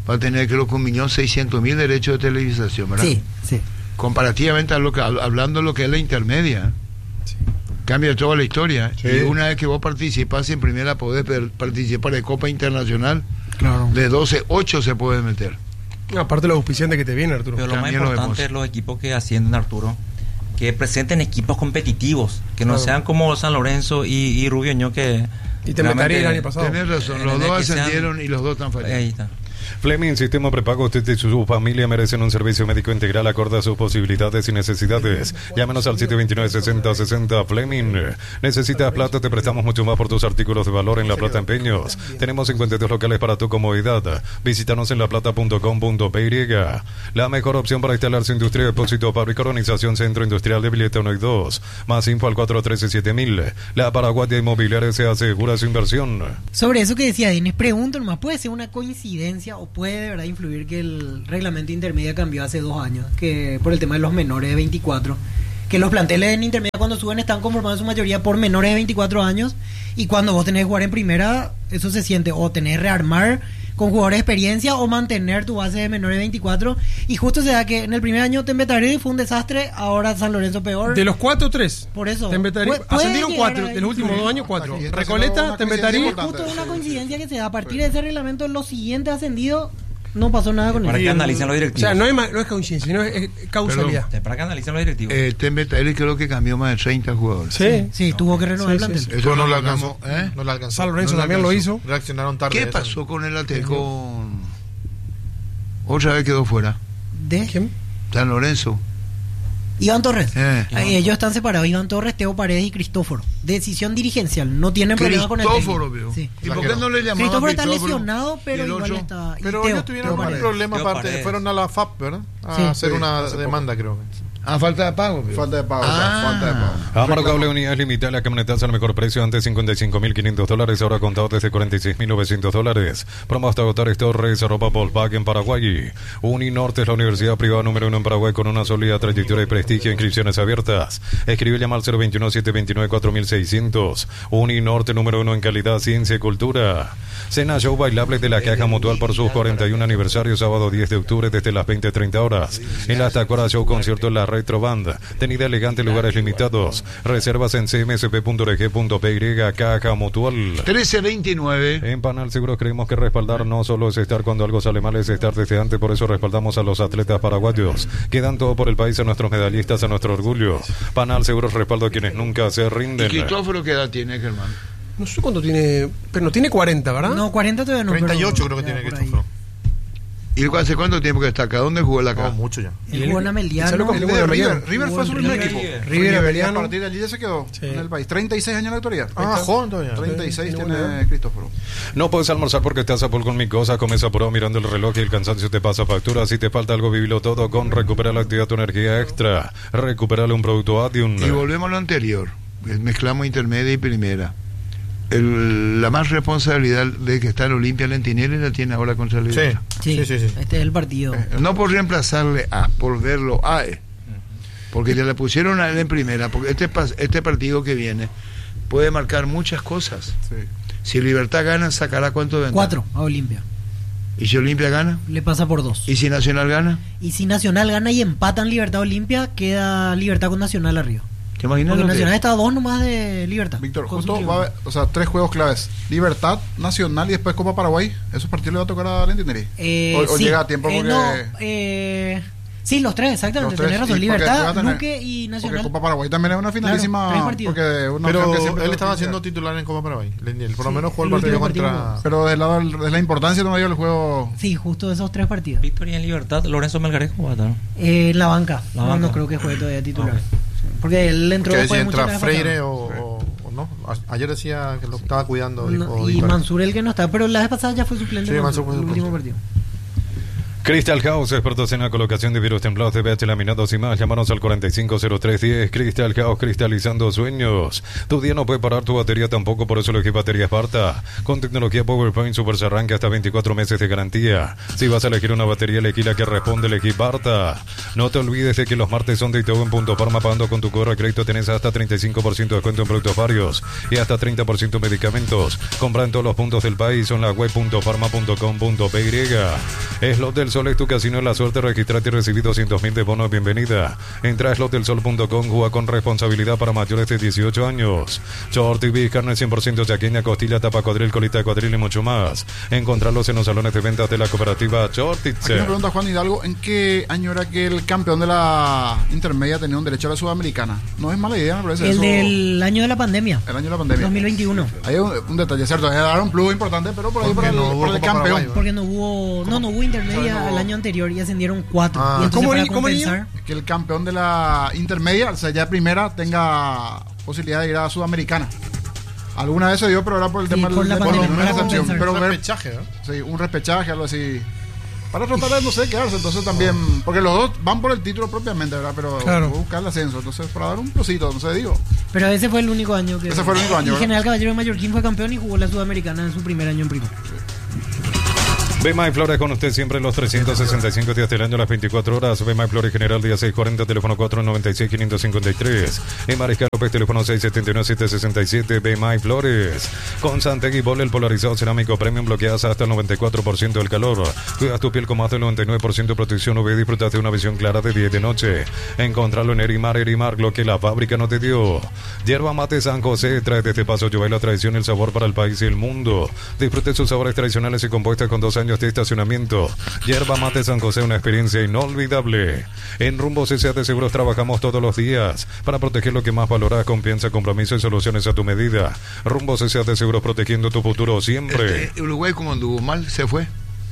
va a tener, creo que 1.600.000 derechos de televisación, ¿verdad? Sí, sí. Comparativamente a hablando de lo que es la intermedia. Sí. Cambia toda la historia. Sí. Y una vez que vos participás en primera, podés participar de Copa Internacional. Claro. De 12, 8 se puede meter. Aparte los auspiciantes que te vienen, Arturo. Pero lo más importante es los equipos que ascienden, Arturo, que presenten equipos competitivos, que no sean como San Lorenzo y Rubio Ño, que... Y te metería el año pasado. Tenés razón, los dos ascendieron y los dos están fallando. Ahí está. Fleming Sistema Prepago. Usted y su familia merecen un servicio médico integral acorde a sus posibilidades y necesidades. Llámenos al 729-6060. Fleming. ¿Necesitas plata? Te prestamos mucho más por tus artículos de valor en La Plata Empeños. Tenemos 52 locales para tu comodidad. Visítanos en laplata.com.py. La mejor opción para instalar su industria de depósito, fábrica, organización, centro industrial de Villeta 1 y 2. Más info al 413-7000. La Paraguaya Inmobiliaria se asegura su inversión. Sobre eso que decía Denis, pregunto nomás, ¿puede ser una coincidencia o puede de verdad influir que el reglamento intermedio cambió hace 2 años, que por el tema de los menores de 24, que los planteles en intermedia cuando suben están conformados en su mayoría por menores de 24 años, y cuando vos tenés que jugar en primera, eso se siente, o tenés que rearmar con jugadores de experiencia o mantener tu base de menores de 24, y justo se da que en el primer año Tembetarí fue un desastre, ahora San Lorenzo peor. De los 4, 3. Por eso. Ascendieron 4, de los últimos 2 años 4. Recoleta, Tembetarí. Justo una coincidencia que se da a partir de ese reglamento, los siguientes ascendidos no pasó nada con para eso. Que analicen los directivos. O sea, no es coincidencia, sino es causalidad. Pero, para que analicen los directivos. Tembetarí creo que cambió más de 30 jugadores. Sí, tuvo que renovar el plantel. Sí. Eso no lo alcanzó. No lo alcanzó. San Lorenzo también lo hizo. Reaccionaron tarde. ¿Qué pasó con el Atlético? Otra vez quedó fuera. ¿De quién? San Lorenzo. Iván Torres. Ellos están separados. Iván Torres, Teo Paredes y Cristóforo. Decisión dirigencial. No tienen problema con el Cristóforo, sí. ¿Y por qué no le llamaban Cristóforo? Está lesionado, pero igual está. Pero ellos tuvieron un problema aparte. Fueron a la FAP, ¿verdad? A hacer una demanda, creo que. Falta de pago. Falta de pago. Falta de pago. Amaro Cable, unidades limitadas, la camionetaza al mejor precio, antes $55.500, ahora contado desde $46.900. Promo hasta agotar Torres, Volkswagen Paraguay. Uninorte es la universidad privada número 1 en Paraguay con una sólida trayectoria y prestigio, inscripciones abiertas. Escribe y llama al 021-729-4600. Uninorte número 1 en calidad, ciencia y cultura. Cena Show Bailable de la Caja Mutual por sus 41 aniversario, sábado 10 de octubre desde las 20:30 horas. En la Tacora Show concierto en la Retro Band. Tenida elegante, lugares limitados. Reservas en cmsp.org.py. Caja Mutual 1329. En Panal Seguros creemos que respaldar no solo es estar cuando algo sale mal, es estar desde antes. Por eso respaldamos a los atletas paraguayos que dan todo por el país, a nuestros medallistas, a nuestro orgullo. Panal Seguros respaldo a quienes nunca se rinden. ¿Y Cristóforo qué edad tiene, Germán? No sé cuánto tiene, pero no tiene 40, ¿verdad? No, 40 todavía no. 38 creo que tiene Cristóforo. ¿Y hace cuánto tiempo que está acá? ¿Dónde jugó la acá? Mucho ya. Él jugó en Ameliano. River fue su primer equipo. River Ameliano. A partir de allí ya se quedó en el país. 36 años en la actualidad. Joven todavía. 36 tiene Cristóforo. No puedes almorzar porque estás a full con mi cosa. Comes apurado mirando el reloj y el cansancio te pasa factura. Si te falta algo, vivilo todo con Recupera la Actividad, tu energía extra. Recuperale un producto Adium. Y volvemos a lo anterior. Mezclamos intermedia y primera. La más responsabilidad de que está en Olimpia Lentinelli la tiene ahora con Salida. Sí. Este es el partido. No por reemplazarle por verlo a porque ya le pusieron a él en primera, porque este partido que viene puede marcar muchas cosas. Si Libertad gana, sacará ¿cuánto de ventaja? 4 a Olimpia. ¿Y si Olimpia gana? Le pasa por 2. ¿Y si Nacional gana? Y si Nacional gana y empatan Libertad Olimpia, queda Libertad con Nacional arriba. ¿Te imaginas? Porque Nacional está a 2 nomás de Libertad. Víctor, justo va a haber, 3 juegos claves: Libertad, Nacional y después Copa Paraguay. ¿Esos partidos le va a tocar a Lentinelli? ¿O sí. Llega a tiempo porque... sí, los 3, exactamente. Tenés razón. Libertad, Luque y Nacional. Porque Copa Paraguay también es una finalísima. Claro, pero él estaba siendo titular en Copa Paraguay. Por lo menos jugó el partido contra. Pero del lado de la importancia no dio el juego. Sí, justo de esos 3 partidos. Victoria en Libertad. Lorenzo Melgarejo, ¿cómo va a estar? La banca. No creo que juegue todavía titular. Porque él entró después de muchas veces. Freire o no. Ayer decía que lo estaba cuidando. Y Mansur el que no está, pero la vez pasada ya fue suplente. Sí, Mansur fue el último partido. Crystal House, expertos en la colocación de virus templados de pH laminados y más. Llámanos al 450310. Crystal House, cristalizando sueños. Tu día no puede parar, tu batería tampoco, por eso elegí batería Esparta. Con tecnología PowerPoint Super se arranca hasta 24 meses de garantía. Si vas a elegir una batería, elegí la que responde, elegí Esparta. No te olvides de que los martes son de ITV en Punto Pharma. Pagando con tu cobro de crédito tenés hasta 35% de descuento en productos varios y hasta 30% en medicamentos. Compra en todos los puntos del país o en la web .pharma.com.py. Slot del Sol es tu casino de la suerte. Registrate y recibí 200.000 de bono de bienvenida. Entra a slotdelsol.com, juega con responsabilidad para mayores de 18 años. Short TV, carne 100% chaqueña, costilla, tapa cuadril, colita de cuadril y mucho más. Encontrarlos en los salones de ventas de la cooperativa Shortitzer. Aquí me pregunta Juan Hidalgo, ¿en qué año era que el campeón de la intermedia tenía un derecho a la Sudamericana? No es mala idea, me parece. El del año de la pandemia. El año de la pandemia. 2021. Hay un detalle, cierto, dar un plus importante, pero por ahí por el campeón. Porque no hubo intermedia al año anterior y ascendieron 4. Y entonces ¿Cómo que el campeón de la intermedia, o sea, ya primera, tenga posibilidad de ir a la Sudamericana? Alguna vez se dio, pero era por el tema de la excepción. Pero un repechaje, ¿no? Sí, un repechaje, algo así. Para tratar de, no sé, quedarse. Entonces también, porque los dos van por el título propiamente, ¿verdad? Pero buscar el ascenso. Entonces, para dar un plusito, no sé, digo. Pero ese fue el único año que. Ese fue el único año. Y General Caballero de Mallorquín fue campeón y jugó la Sudamericana en su primer año en primera. Bemay Flores con usted siempre los 365 días del año, las 24 horas. Bemay Flores General, día 640, teléfono 496-553. En Mariscal López, teléfono 679-767. Bemay Flores. Con Santegui Bol, el polarizado cerámico premium, bloqueadas hasta el 94% del calor. Cuidas tu piel con más del 99% de protección UV. Disfrutas de una visión clara de día y de noche. Encontralo en Erimar, lo que la fábrica no te dio. Yerba Mate San José trae desde Paso Lluvia la tradición y el sabor para el país y el mundo. Disfrute sus sabores tradicionales y compuestas con 2 años de estacionamiento. Yerba Mate San José, una experiencia inolvidable. En Rumbo CCA de Seguros trabajamos todos los días para proteger lo que más valoras, confianza, compromiso y soluciones a tu medida. Rumbo CCA de Seguros, protegiendo tu futuro siempre. Uruguay, como anduvo mal, se fue.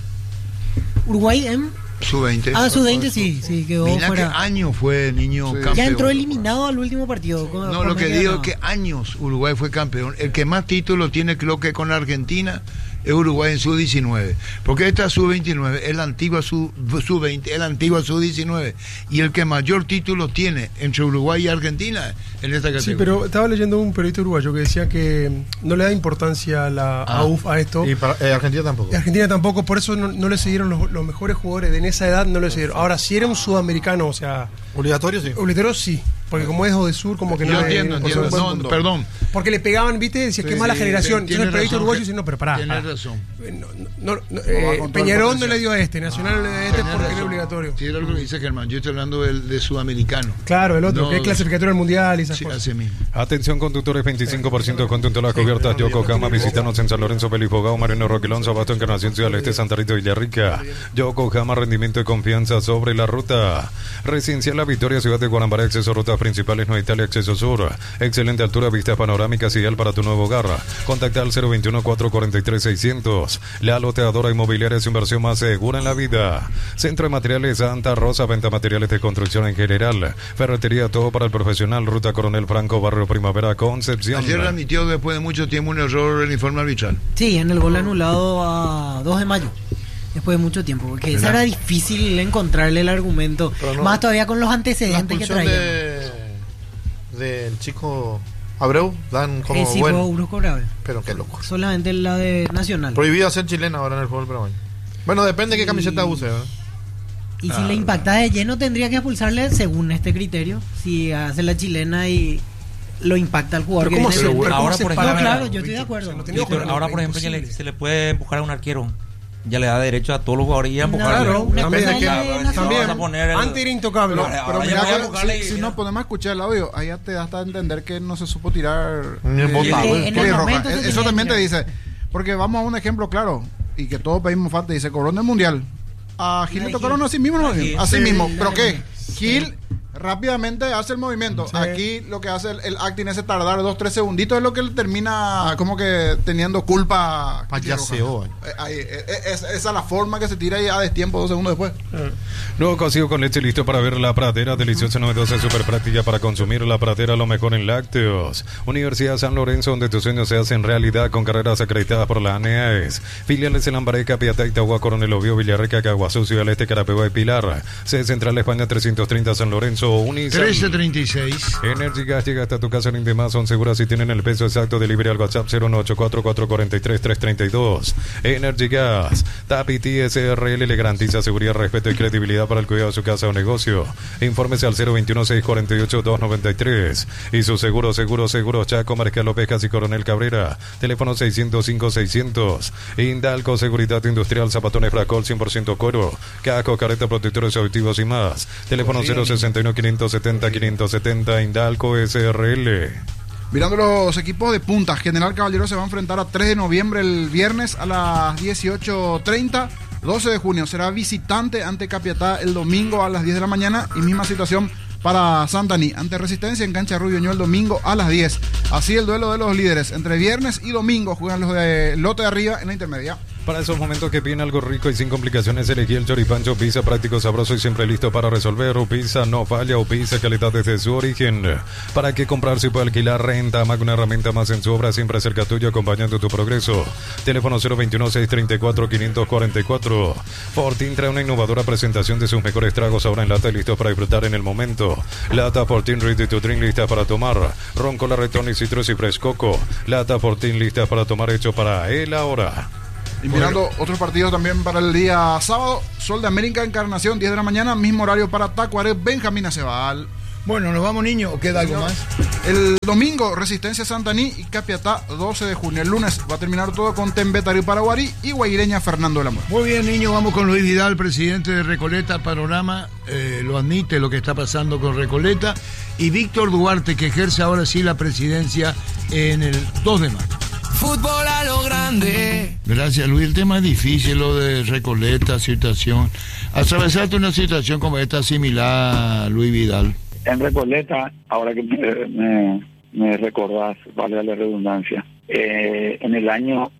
Uruguay en Sub-20. Sub-20 sí, quedó Mira fuera. ¿Qué año fue niño campeón? Ya entró eliminado al último partido. No, lo que digo es que años Uruguay fue campeón. El que más títulos tiene, creo que con Argentina, es Uruguay en Sub-19. Porque esta Sub-29 es la antigua Sub-20, es la antigua Sub-19. Y el que mayor títulos tiene entre Uruguay y Argentina en esta categoría. Sí, pero estaba leyendo un periodista uruguayo que decía que no le da importancia a la AUF a esto. Y para, Argentina tampoco. Argentina tampoco, por eso no le siguieron los mejores jugadores en esa edad, no le siguieron. Ahora, si era un sudamericano, o sea... Obligatorio, sí. Obligatorio, sí. Porque como es de sur, como que yo no entiendo. No, perdón. Porque le pegaban, viste, decías que mala generación. Entonces el periodista uruguayo dice, no, pero pará. Tienes razón. Peñarol no le dio a este, Nacional no le dio a este porque era obligatorio. Sí, era lo que dice Germán. Yo estoy hablando de sudamericano. Claro, el otro, que es clasificatorio al mundial y esas cosas. Así mismo. Atención, conductores, 25% de descuento en todas las cubiertas. Yokohama, visítanos en San Lorenzo, Pelifogao, Marino Roquelón, Sabato, Encarnación, Ciudad del Este, Santa Rita, Villarrica. Yokohama, rendimiento y confianza sobre la ruta. Residencial La Victoria, Ciudad de Guanambaré, acceso a rutas principales, no Italia, acceso sur. Excelente altura, vistas panorámicas, ideal para tu nuevo hogar. Contacta al 021-443-600. La loteadora inmobiliaria es inversión más segura en la vida. Centro de Materiales Santa Rosa, venta materiales de construcción en general. Ferretería, todo para el profesional. Ruta Coronel Franco, Barrio Primavera, Concepción. Ayer admitió después de mucho tiempo un error en el informe arbitral. Sí, en el gol anulado a 2 de mayo. Después de mucho tiempo, porque esa era difícil encontrarle el argumento. No, más todavía con los antecedentes que traía. Del chico Abreu dan como sí, bueno. Brusco grave. Pero qué loco. Solamente la de Nacional. Prohibido ser chilena ahora en el fútbol peruano. Bueno, depende de qué camiseta use, ¿verdad? Y si le impacta de lleno, tendría que expulsarle según este criterio. Si hace la chilena y lo impacta al jugador. ¿Cómo se ahora, por ejemplo, claro, yo estoy de acuerdo. Ahora, por ejemplo, se le puede empujar a un arquero. Ya le da derecho a todos los jugadores y a empujar. Claro, también. Antes era intocable. Pero mira, si nos ponemos a escuchar el audio, ahí ya te da hasta entender que no se supo tirar. Eso también te dice. Porque vamos a un ejemplo claro, y que todos pedimos falta, dice, cobró en el mundial. A Gil le tocaron así mismo. Así mismo. ¿Pero qué? Gil rápidamente hace el movimiento. Sí. Aquí lo que hace el acting ese tardar 2-3 segunditos es lo que le termina como que teniendo culpa. Payaseo. Esa es la forma que se tira y a destiempo 2 segundos después. Nuevo cocido con leche listo para ver La Pradera, deliciosa, novedosa, súper práctica para consumir. La Pradera, lo mejor en lácteos. Universidad San Lorenzo, donde tus sueños se hacen realidad con carreras acreditadas por la ANEAES. Filiales en Lambaré, Capiatá, Itagua, Coronel Oviedo, Villarrica, Caguazú, Ciudad del Este, Carapeguá y Pilar. Sede Central España 330 San Lorenzo, Unicel. 1336. Energy Gas llega hasta tu casa, rinde más, son seguras y tienen el peso exacto. Delivery al WhatsApp 01844433332. Energy Gas, Tapiti SRL le garantiza seguridad, respeto y credibilidad para el cuidado de su casa o negocio. Infórmese al 021-648-293. Y su seguro Chaco, Mariscal López y Coronel Cabrera. Teléfono 605-600. Indalco, Seguridad Industrial, Zapatones Fracol, 100% cuero. Casco, careta, protectores auditivos y más. Teléfono 061-570-570. Indalco SRL. Mirando los equipos de punta, General Caballero se va a enfrentar a 3 de noviembre el viernes a las 18:30. 12 de junio será visitante ante Capiatá el domingo a las 10 de la mañana y misma situación para Santaní ante Resistencia en cancha Rubio Ño el domingo a las 10. Así el duelo de los líderes entre viernes y domingo juegan los de lote de arriba en la intermedia. Para esos momentos que piden algo rico y sin complicaciones, elegí el Choripancho Pizza, práctico, sabroso y siempre listo para resolver. Pizza no falla, o pizza calidad desde su origen. ¿Para qué comprar si puede alquilar? Renta, más que una herramienta más en su obra, siempre cerca tuyo, acompañando tu progreso. Teléfono 021-634-544. Fortín trae una innovadora presentación de sus mejores tragos ahora en lata y listos para disfrutar en el momento. Lata Fortín Ready to Drink, lista para tomar. Ron, cola, retón y citrus y frescoco. Lata Fortín lista para tomar, hecho para él ahora. Y mirando otros partidos también para el día sábado, Sol de América, Encarnación, 10 de la mañana, mismo horario para Tacuaré, Benjamín Aceval. Bueno, ¿nos vamos, niños, o queda algo más? El domingo, Resistencia Santaní y Capiatá, 12 de junio. El lunes va a terminar todo con Tembetario Paraguarí y Guaireña Fernando de la Mora. Muy bien, niños, vamos con Luis Vidal, presidente de Recoleta. Panorama lo admite lo que está pasando con Recoleta. Y Víctor Duarte, que ejerce ahora sí la presidencia en el 2 de marzo. Fútbol a lo grande. Gracias, Luis. El tema es difícil, lo de Recoleta, situación. Atravesaste una situación como esta similar, Luis Vidal. En Recoleta, ahora que me recordás, vale la redundancia, en el año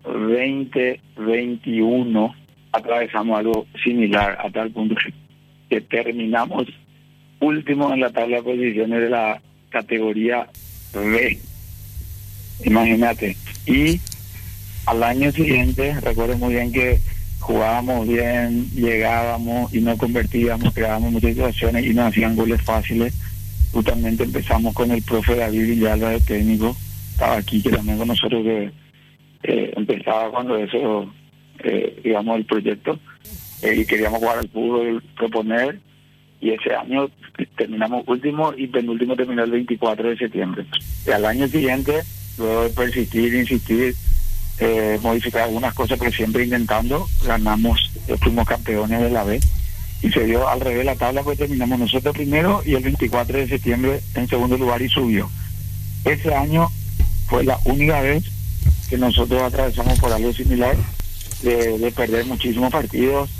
2021 atravesamos algo similar, a tal punto que terminamos último en la tabla de posiciones de la categoría B. Imagínate. Y al año siguiente, recuerdo muy bien que jugábamos bien, llegábamos y no convertíamos, creábamos muchas situaciones y nos hacían goles fáciles. Justamente empezamos con el profe David Villalba de técnico, estaba aquí, que también con nosotros, que empezaba cuando eso, digamos, el proyecto, y queríamos jugar al fútbol, proponer, y ese año terminamos último y penúltimo terminó el 24 de septiembre. Y al año siguiente, luego de persistir, insistir, modificar algunas cosas, pero siempre intentando, ganamos, fuimos campeones de la B. Y se dio al revés la tabla, pues terminamos nosotros primero y el 24 de septiembre en segundo lugar y subió. Ese año fue la única vez que nosotros atravesamos por algo similar, de perder muchísimos partidos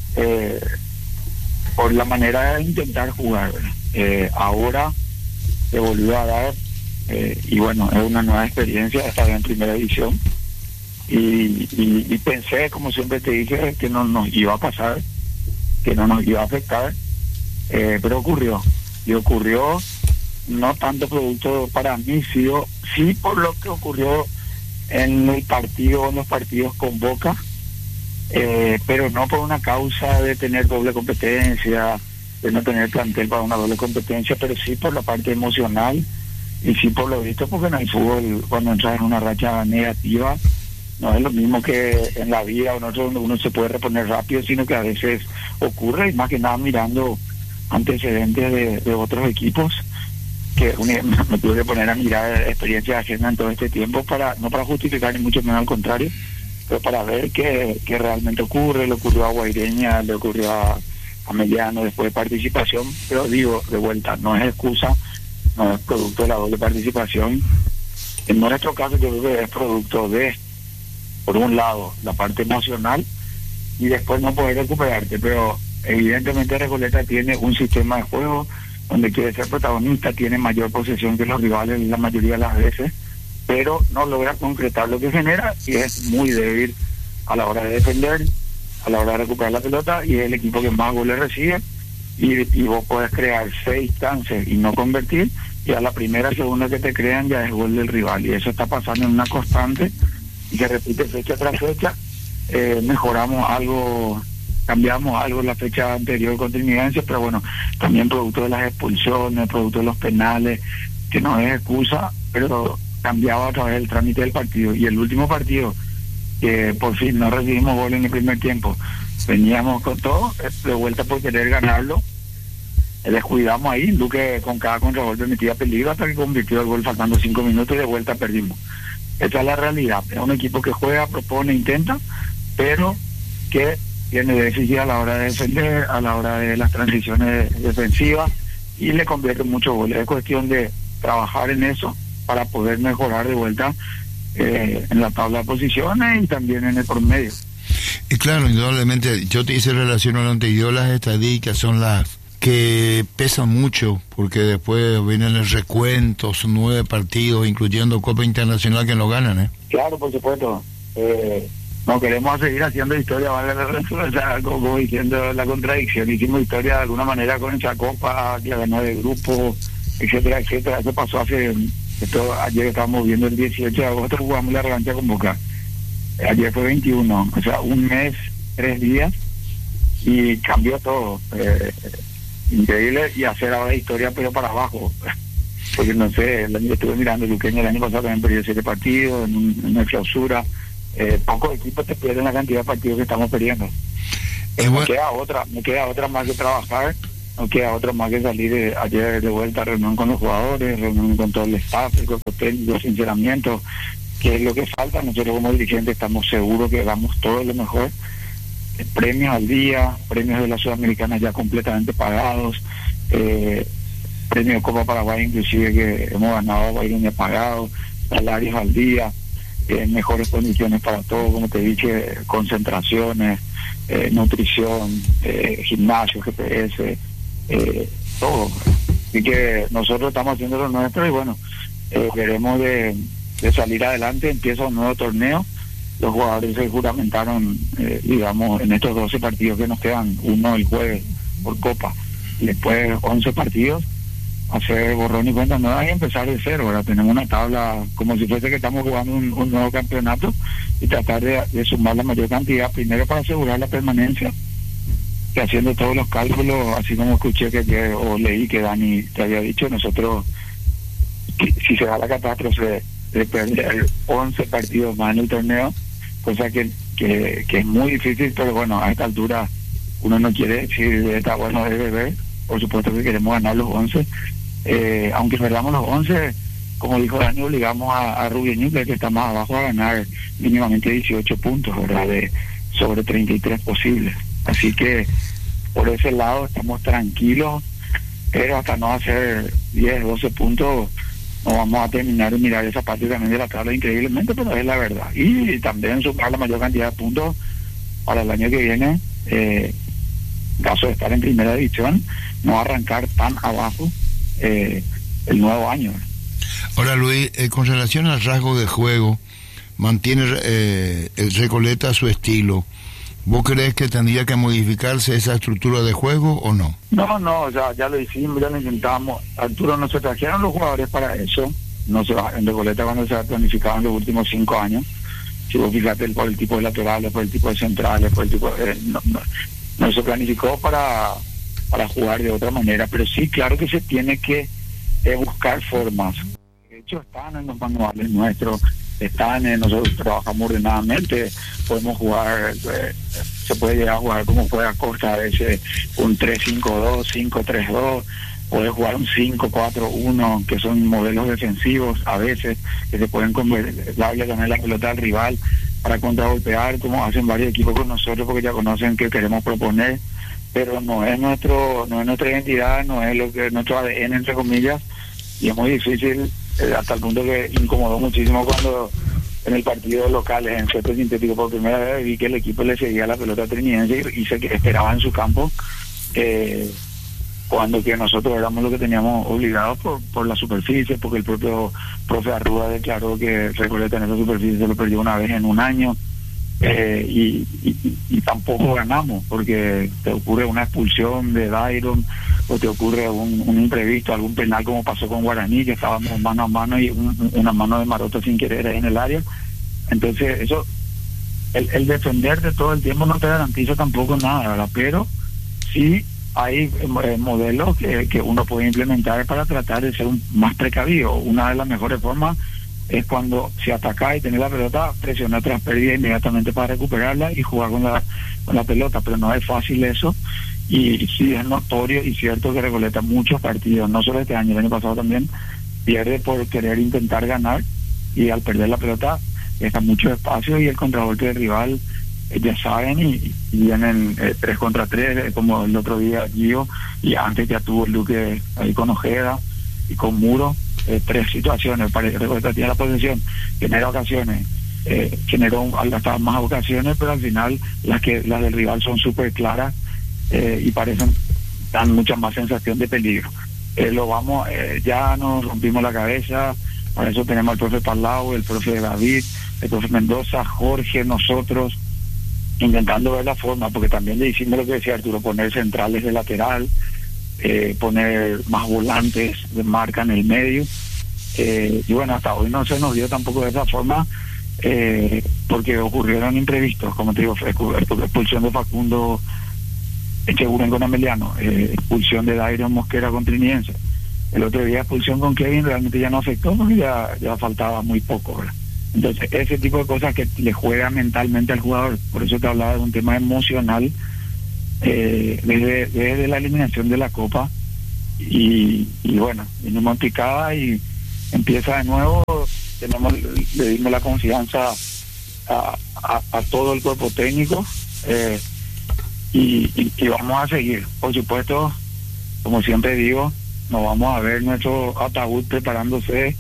por la manera de intentar jugar. Ahora se volvió a dar y bueno, es una nueva experiencia estar en primera división y pensé, como siempre te dije, que no nos iba a pasar, que no nos iba a afectar, pero ocurrió, y ocurrió no tanto producto para mí, sí por lo que ocurrió en el partido, en los partidos con Boca, pero no por una causa de tener doble competencia, de no tener plantel para una doble competencia, pero sí por la parte emocional, y sí por lo visto, porque en el fútbol, cuando entras en una racha negativa, no es lo mismo que en la vida donde uno se puede reponer rápido, sino que a veces ocurre, y más que nada mirando antecedentes de otros equipos, que me tuve que poner a mirar experiencias ajenas en todo este tiempo, no para justificar ni mucho menos, al contrario, pero para ver qué realmente ocurre. Le ocurrió a Guaireña, le ocurrió a Meliano después de participación, pero digo, de vuelta, no es excusa, no es producto de la doble participación. En nuestro caso yo creo que es producto de, por un lado, la parte emocional y después no poder recuperarte, pero evidentemente Recoleta tiene un sistema de juego, donde quiere ser protagonista, tiene mayor posesión que los rivales la mayoría de las veces, pero no logra concretar lo que genera y es muy débil a la hora de defender, a la hora de recuperar la pelota, y es el equipo que más goles recibe, y vos podés crear 6 chances y no convertir, y a la primera, segunda que te crean ya es gol del rival, y eso está pasando en una constante y se repite fecha tras fecha. Mejoramos algo, cambiamos algo en la fecha anterior con Trinidad, pero bueno, también producto de las expulsiones, producto de los penales, que no es excusa, pero cambiaba otra vez el trámite del partido. Y el último partido, que por fin no recibimos gol en el primer tiempo, veníamos con todo, de vuelta por querer ganarlo, descuidamos ahí, Duque con cada contragolpe metía peligro hasta que convirtió el gol faltando 5 minutos y de vuelta perdimos. Esa es la realidad, es un equipo que juega, propone, intenta, pero que tiene déficit a la hora de defender, a la hora de las transiciones defensivas, y le convierte muchos goles. Es cuestión de trabajar en eso para poder mejorar de vuelta en la tabla de posiciones y también en el promedio. Y claro, indudablemente, yo te hice relación a lo anterior, las estadísticas son las que pesan mucho, porque después vienen los recuentos, 9 partidos, incluyendo Copa Internacional, que no ganan, Claro, por supuesto. No queremos seguir haciendo historia, vale la respuesta, como diciendo la contradicción. Hicimos historia de alguna manera con esa Copa, que la ganó de grupo, etcétera, etcétera. Eso pasó ayer estábamos viendo el 18 de agosto, jugamos la revancha con Boca. Ayer fue 21, o sea, un mes, 3 días, y cambió todo. Increíble, y hacer ahora historia pero para abajo, porque no sé, estuve mirando Luqueño el año pasado, también perdió 7 partidos en una clausura. Pocos equipos te pierden la cantidad de partidos que estamos perdiendo. Me queda otra más que trabajar, no queda otra más que salir ayer de vuelta a reunión con los jugadores, reunión con todo el staff, el cuerpo técnico, sinceramiento, que es lo que falta. Nosotros como dirigentes estamos seguros que damos todo lo mejor. Premios al día, premios de la Sudamericana ya completamente pagados, premios de Copa Paraguay inclusive que hemos ganado, Bayronia pagado, salarios al día, mejores condiciones para todo, como te dije, concentraciones, nutrición, gimnasio, GPS, todo. Así que nosotros estamos haciendo lo nuestro y bueno, veremos de salir adelante. Empieza un nuevo torneo. Los jugadores se juramentaron, digamos, en estos 12 partidos que nos quedan, uno el jueves por Copa, y después 11 partidos, hacer borrón y cuenta nueva y empezar de cero. Ahora tenemos una tabla como si fuese que estamos jugando un nuevo campeonato y tratar de sumar la mayor cantidad, primero para asegurar la permanencia, que haciendo todos los cálculos, así como escuché o leí que Dani te había dicho, nosotros, si se da la catástrofe de perder 11 partidos más en el torneo, cosa que es muy difícil, pero bueno, a esta altura uno no quiere decir está bueno de beber, por supuesto que queremos ganar los 11, aunque perdamos los 11, como dijo Dani, obligamos a Rubén, que está más abajo, a ganar mínimamente 18 puntos, ¿verdad? Sobre 33 posibles, así que por ese lado estamos tranquilos, pero hasta no hacer 10, 12 puntos no vamos a terminar de mirar esa parte también de la tabla increíblemente, pero es la verdad. Y también sumar la mayor cantidad de puntos para el año que viene, en caso de estar en primera división, no arrancar tan abajo el nuevo año. Ahora, Luis, con relación al rasgo de juego, mantiene el Recoleta su estilo. ¿Vos crees que tendría que modificarse esa estructura de juego o no? No, ya lo hicimos, ya lo intentamos. Arturo, no se trajeron los jugadores para eso. No se va en Recoleta cuando se ha planificado en los últimos 5 años. Si vos fíjate por el tipo de laterales, por el tipo de centrales, por el tipo no se planificó para jugar de otra manera. Pero sí, claro que se tiene que buscar formas. De hecho, están en los manuales nuestros. Nosotros trabajamos ordenadamente, podemos jugar, se puede llegar a jugar como juega Costa, a veces un 3-5-2, 5-3-2, puede jugar un 5-4-1, que son modelos defensivos a veces, que se pueden darle también la pelota al rival para contragolpear, como hacen varios equipos con nosotros, porque ya conocen que queremos proponer, pero no es nuestra identidad, no es lo que nuestro ADN, entre comillas, y es muy difícil. Hasta el punto que incomodó muchísimo cuando en el partido local en césped sintético por primera vez vi que el equipo le seguía la pelota trinidense y se esperaba en su campo cuando que nosotros éramos los que teníamos obligados por la superficie, porque el propio profe Arruda declaró que Recoleta en esa superficie se lo perdió una vez en un año, y tampoco ganamos, porque te ocurre una expulsión de Dairon, o te ocurre un imprevisto, algún penal como pasó con Guaraní, que estábamos mano a mano y una mano de Maroto sin querer ahí en el área. Entonces eso, el defenderte todo el tiempo no te garantiza tampoco nada, ¿verdad? Pero sí hay modelos que uno puede implementar para tratar de ser más precavido. Una de las mejores formas es cuando si atacás y tenés la pelota, presionar tras pérdida inmediatamente para recuperarla y jugar con la pelota, pero no es fácil eso, y sí es notorio y cierto que Recoleta muchos partidos, no solo este año, el año pasado también, pierde por querer intentar ganar, y al perder la pelota deja mucho espacio y el contragolpe del rival, ya saben, y vienen 3 contra 3, como el otro día Gio, y antes ya tuvo el Luque ahí con Ojeda y con Muro. 3 situaciones, Recoleta tiene la posesión, genera ocasiones, generó hasta más ocasiones, pero al final las del rival son súper claras, y dan mucha más sensación de peligro. Ya nos rompimos la cabeza, para eso tenemos al profe Palau, el profe David, el profe Mendoza, Jorge, nosotros, intentando ver la forma, porque también le hicimos lo que decía Arturo, poner centrales de lateral, poner más volantes de marca en el medio, y bueno, hasta hoy no se nos dio tampoco de esa forma, porque ocurrieron imprevistos, como te digo, expulsión de Facundo Echeguren con Ameliano, expulsión de Dairon Mosquera con Triniense, el otro día expulsión con Kevin, realmente ya no afectó porque ya faltaba muy poco, ¿verdad? Entonces ese tipo de cosas que le juega mentalmente al jugador, por eso te hablaba de un tema emocional, desde la eliminación de la Copa, y bueno, vinimos en picada y empieza de nuevo. Le dimos la confianza a todo el cuerpo técnico, y vamos a seguir. Por supuesto, como siempre digo, nos vamos a ver nuestro ataúd preparándose,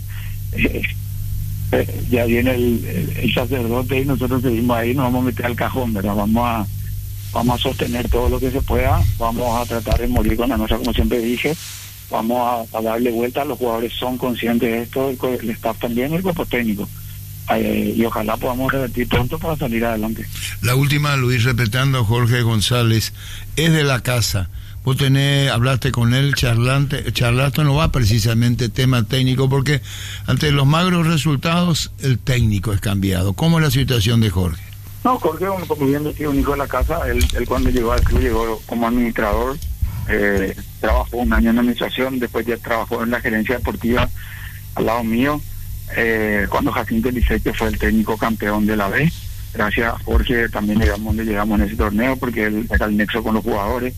ya viene el sacerdote y nosotros seguimos ahí, nos vamos a meter al cajón, ¿verdad? Vamos a sostener todo lo que se pueda, vamos a tratar de morir con la nuestra, como siempre dije, vamos a darle vuelta. Los jugadores son conscientes de esto, el staff también, el cuerpo técnico, y ojalá podamos revertir pronto para salir adelante. La última, Luis, respetando a Jorge González, es de la casa. Vos hablaste con él, charlaste, no va precisamente tema técnico, porque ante los magros resultados el técnico es cambiado. ¿Cómo es la situación de Jorge? No, Jorge, como bien decía, un hijo de la casa. Él cuando llegó al club llegó como administrador, trabajó un año en administración, después ya trabajó en la gerencia deportiva al lado mío, cuando Jacinto Liceque fue el técnico campeón de la B. Gracias a Jorge también llegamos en ese torneo, porque él era el nexo con los jugadores.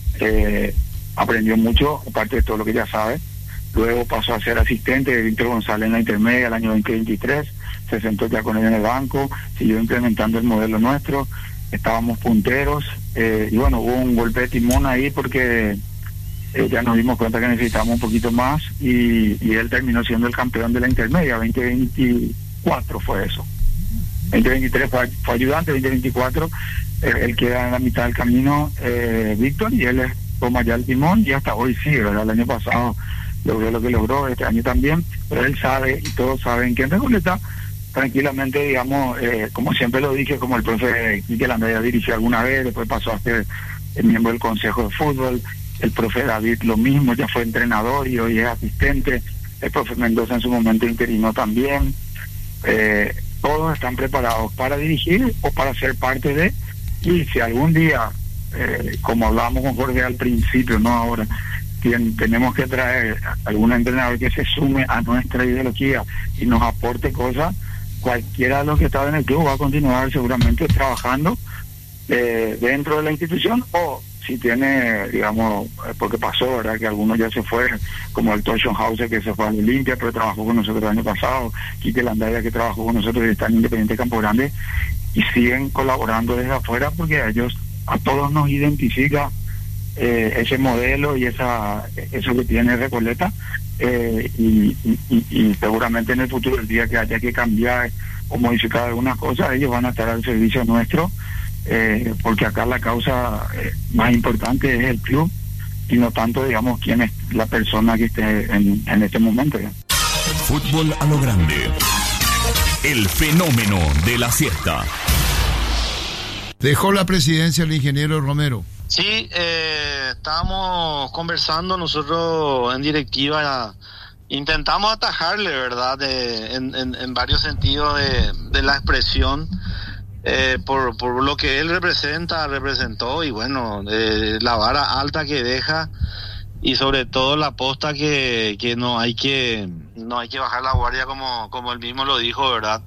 Aprendió mucho, aparte de todo lo que ya sabe. Luego pasó a ser asistente de Víctor González en la intermedia el año 2023, se sentó ya con él en el banco, siguió implementando el modelo nuestro, estábamos punteros, y bueno, hubo un golpe de timón ahí porque ya nos dimos cuenta que necesitábamos un poquito más, y él terminó siendo el campeón de la intermedia. 2024 fue eso, 2023 fue ayudante, 2024 él queda en la mitad del camino, Víctor, y él toma ya el timón, y hasta hoy sí, ¿verdad? El año pasado logró lo que logró, este año también, pero él sabe, y todos saben, que en Recoleta tranquilamente, digamos, como siempre lo dije, como el profe Quique Landaya dirigió alguna vez, después pasó a ser el miembro del Consejo de Fútbol, el profe David lo mismo, ya fue entrenador y hoy es asistente, el profe Mendoza en su momento interino también, todos están preparados para dirigir o para ser parte de. Y si algún día, como hablábamos con Jorge al principio, no ahora, tenemos que traer algún entrenador que se sume a nuestra ideología y nos aporte cosas, cualquiera de los que estaba en el club va a continuar seguramente trabajando dentro de la institución, o si tiene, digamos, porque pasó, ¿verdad?, que algunos ya se fueron, como el Torsion House, que se fue a Olimpia, pero trabajó con nosotros el año pasado, Quique Landaya, que trabajó con nosotros y está en Independiente Campo Grande, y siguen colaborando desde afuera, porque a todos nos identifica ese modelo y eso que tiene Recoleta, y seguramente en el futuro, el día que haya que cambiar o modificar algunas cosas, ellos van a estar al servicio nuestro, porque acá la causa más importante es el club, y no tanto, digamos, quién es la persona que esté en este momento. Fútbol a lo grande. El fenómeno de la siesta. Dejó la presidencia el ingeniero Romero. Sí, estábamos conversando nosotros en directiva, intentamos atajarle, ¿verdad? En varios sentidos de la expresión, por lo que él representó, y bueno, la vara alta que deja, y sobre todo la posta que no hay que bajar la guardia, como él mismo lo dijo, ¿verdad?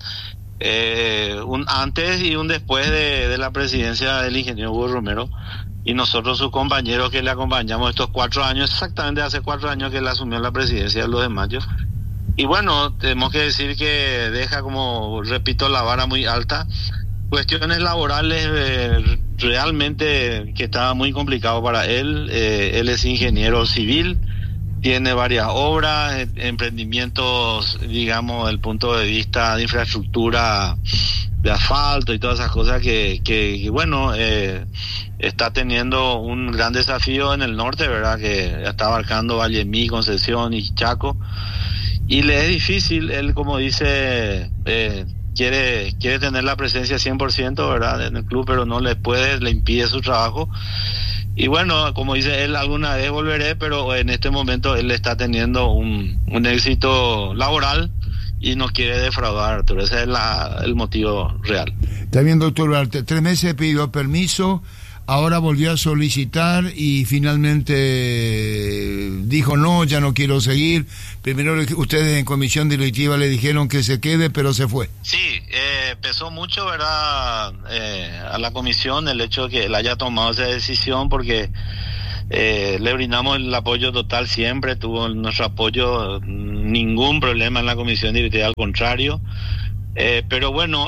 Un antes y un después de la presidencia del ingeniero Hugo Romero, y nosotros sus compañeros que le acompañamos estos 4 años, exactamente hace 4 años que él asumió la presidencia el 2 de mayo. Y bueno, tenemos que decir que deja, como repito, la vara muy alta. Cuestiones laborales realmente que estaba muy complicado para él. Él es ingeniero civil, tiene varias obras, emprendimientos, digamos, del punto de vista de infraestructura, de asfalto y todas esas cosas que bueno, está teniendo un gran desafío en el norte, ¿verdad? Que está abarcando Vallemí, Concepción y Chaco, y le es difícil. Él, como dice, quiere tener la presencia 100%, ¿verdad? En el club, pero no le impide su trabajo. Y bueno, como dice él, alguna vez volveré, pero en este momento él está teniendo un éxito laboral y no quiere defraudar, Arturo. Ese es el motivo real. También, doctor Arte, 3 meses pidió permiso, ahora volvió a solicitar y finalmente dijo no, ya no quiero seguir. Primero ustedes en comisión directiva le dijeron que se quede, pero se fue. Sí, pesó mucho, ¿verdad? A la comisión el hecho de que él haya tomado esa decisión, porque le brindamos el apoyo total siempre, tuvo nuestro apoyo, ningún problema en la comisión directiva, al contrario. Pero bueno,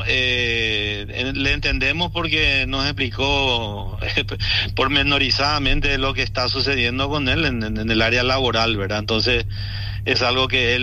le entendemos porque nos explicó pormenorizadamente lo que está sucediendo con él en el área laboral, ¿verdad? Entonces es algo que él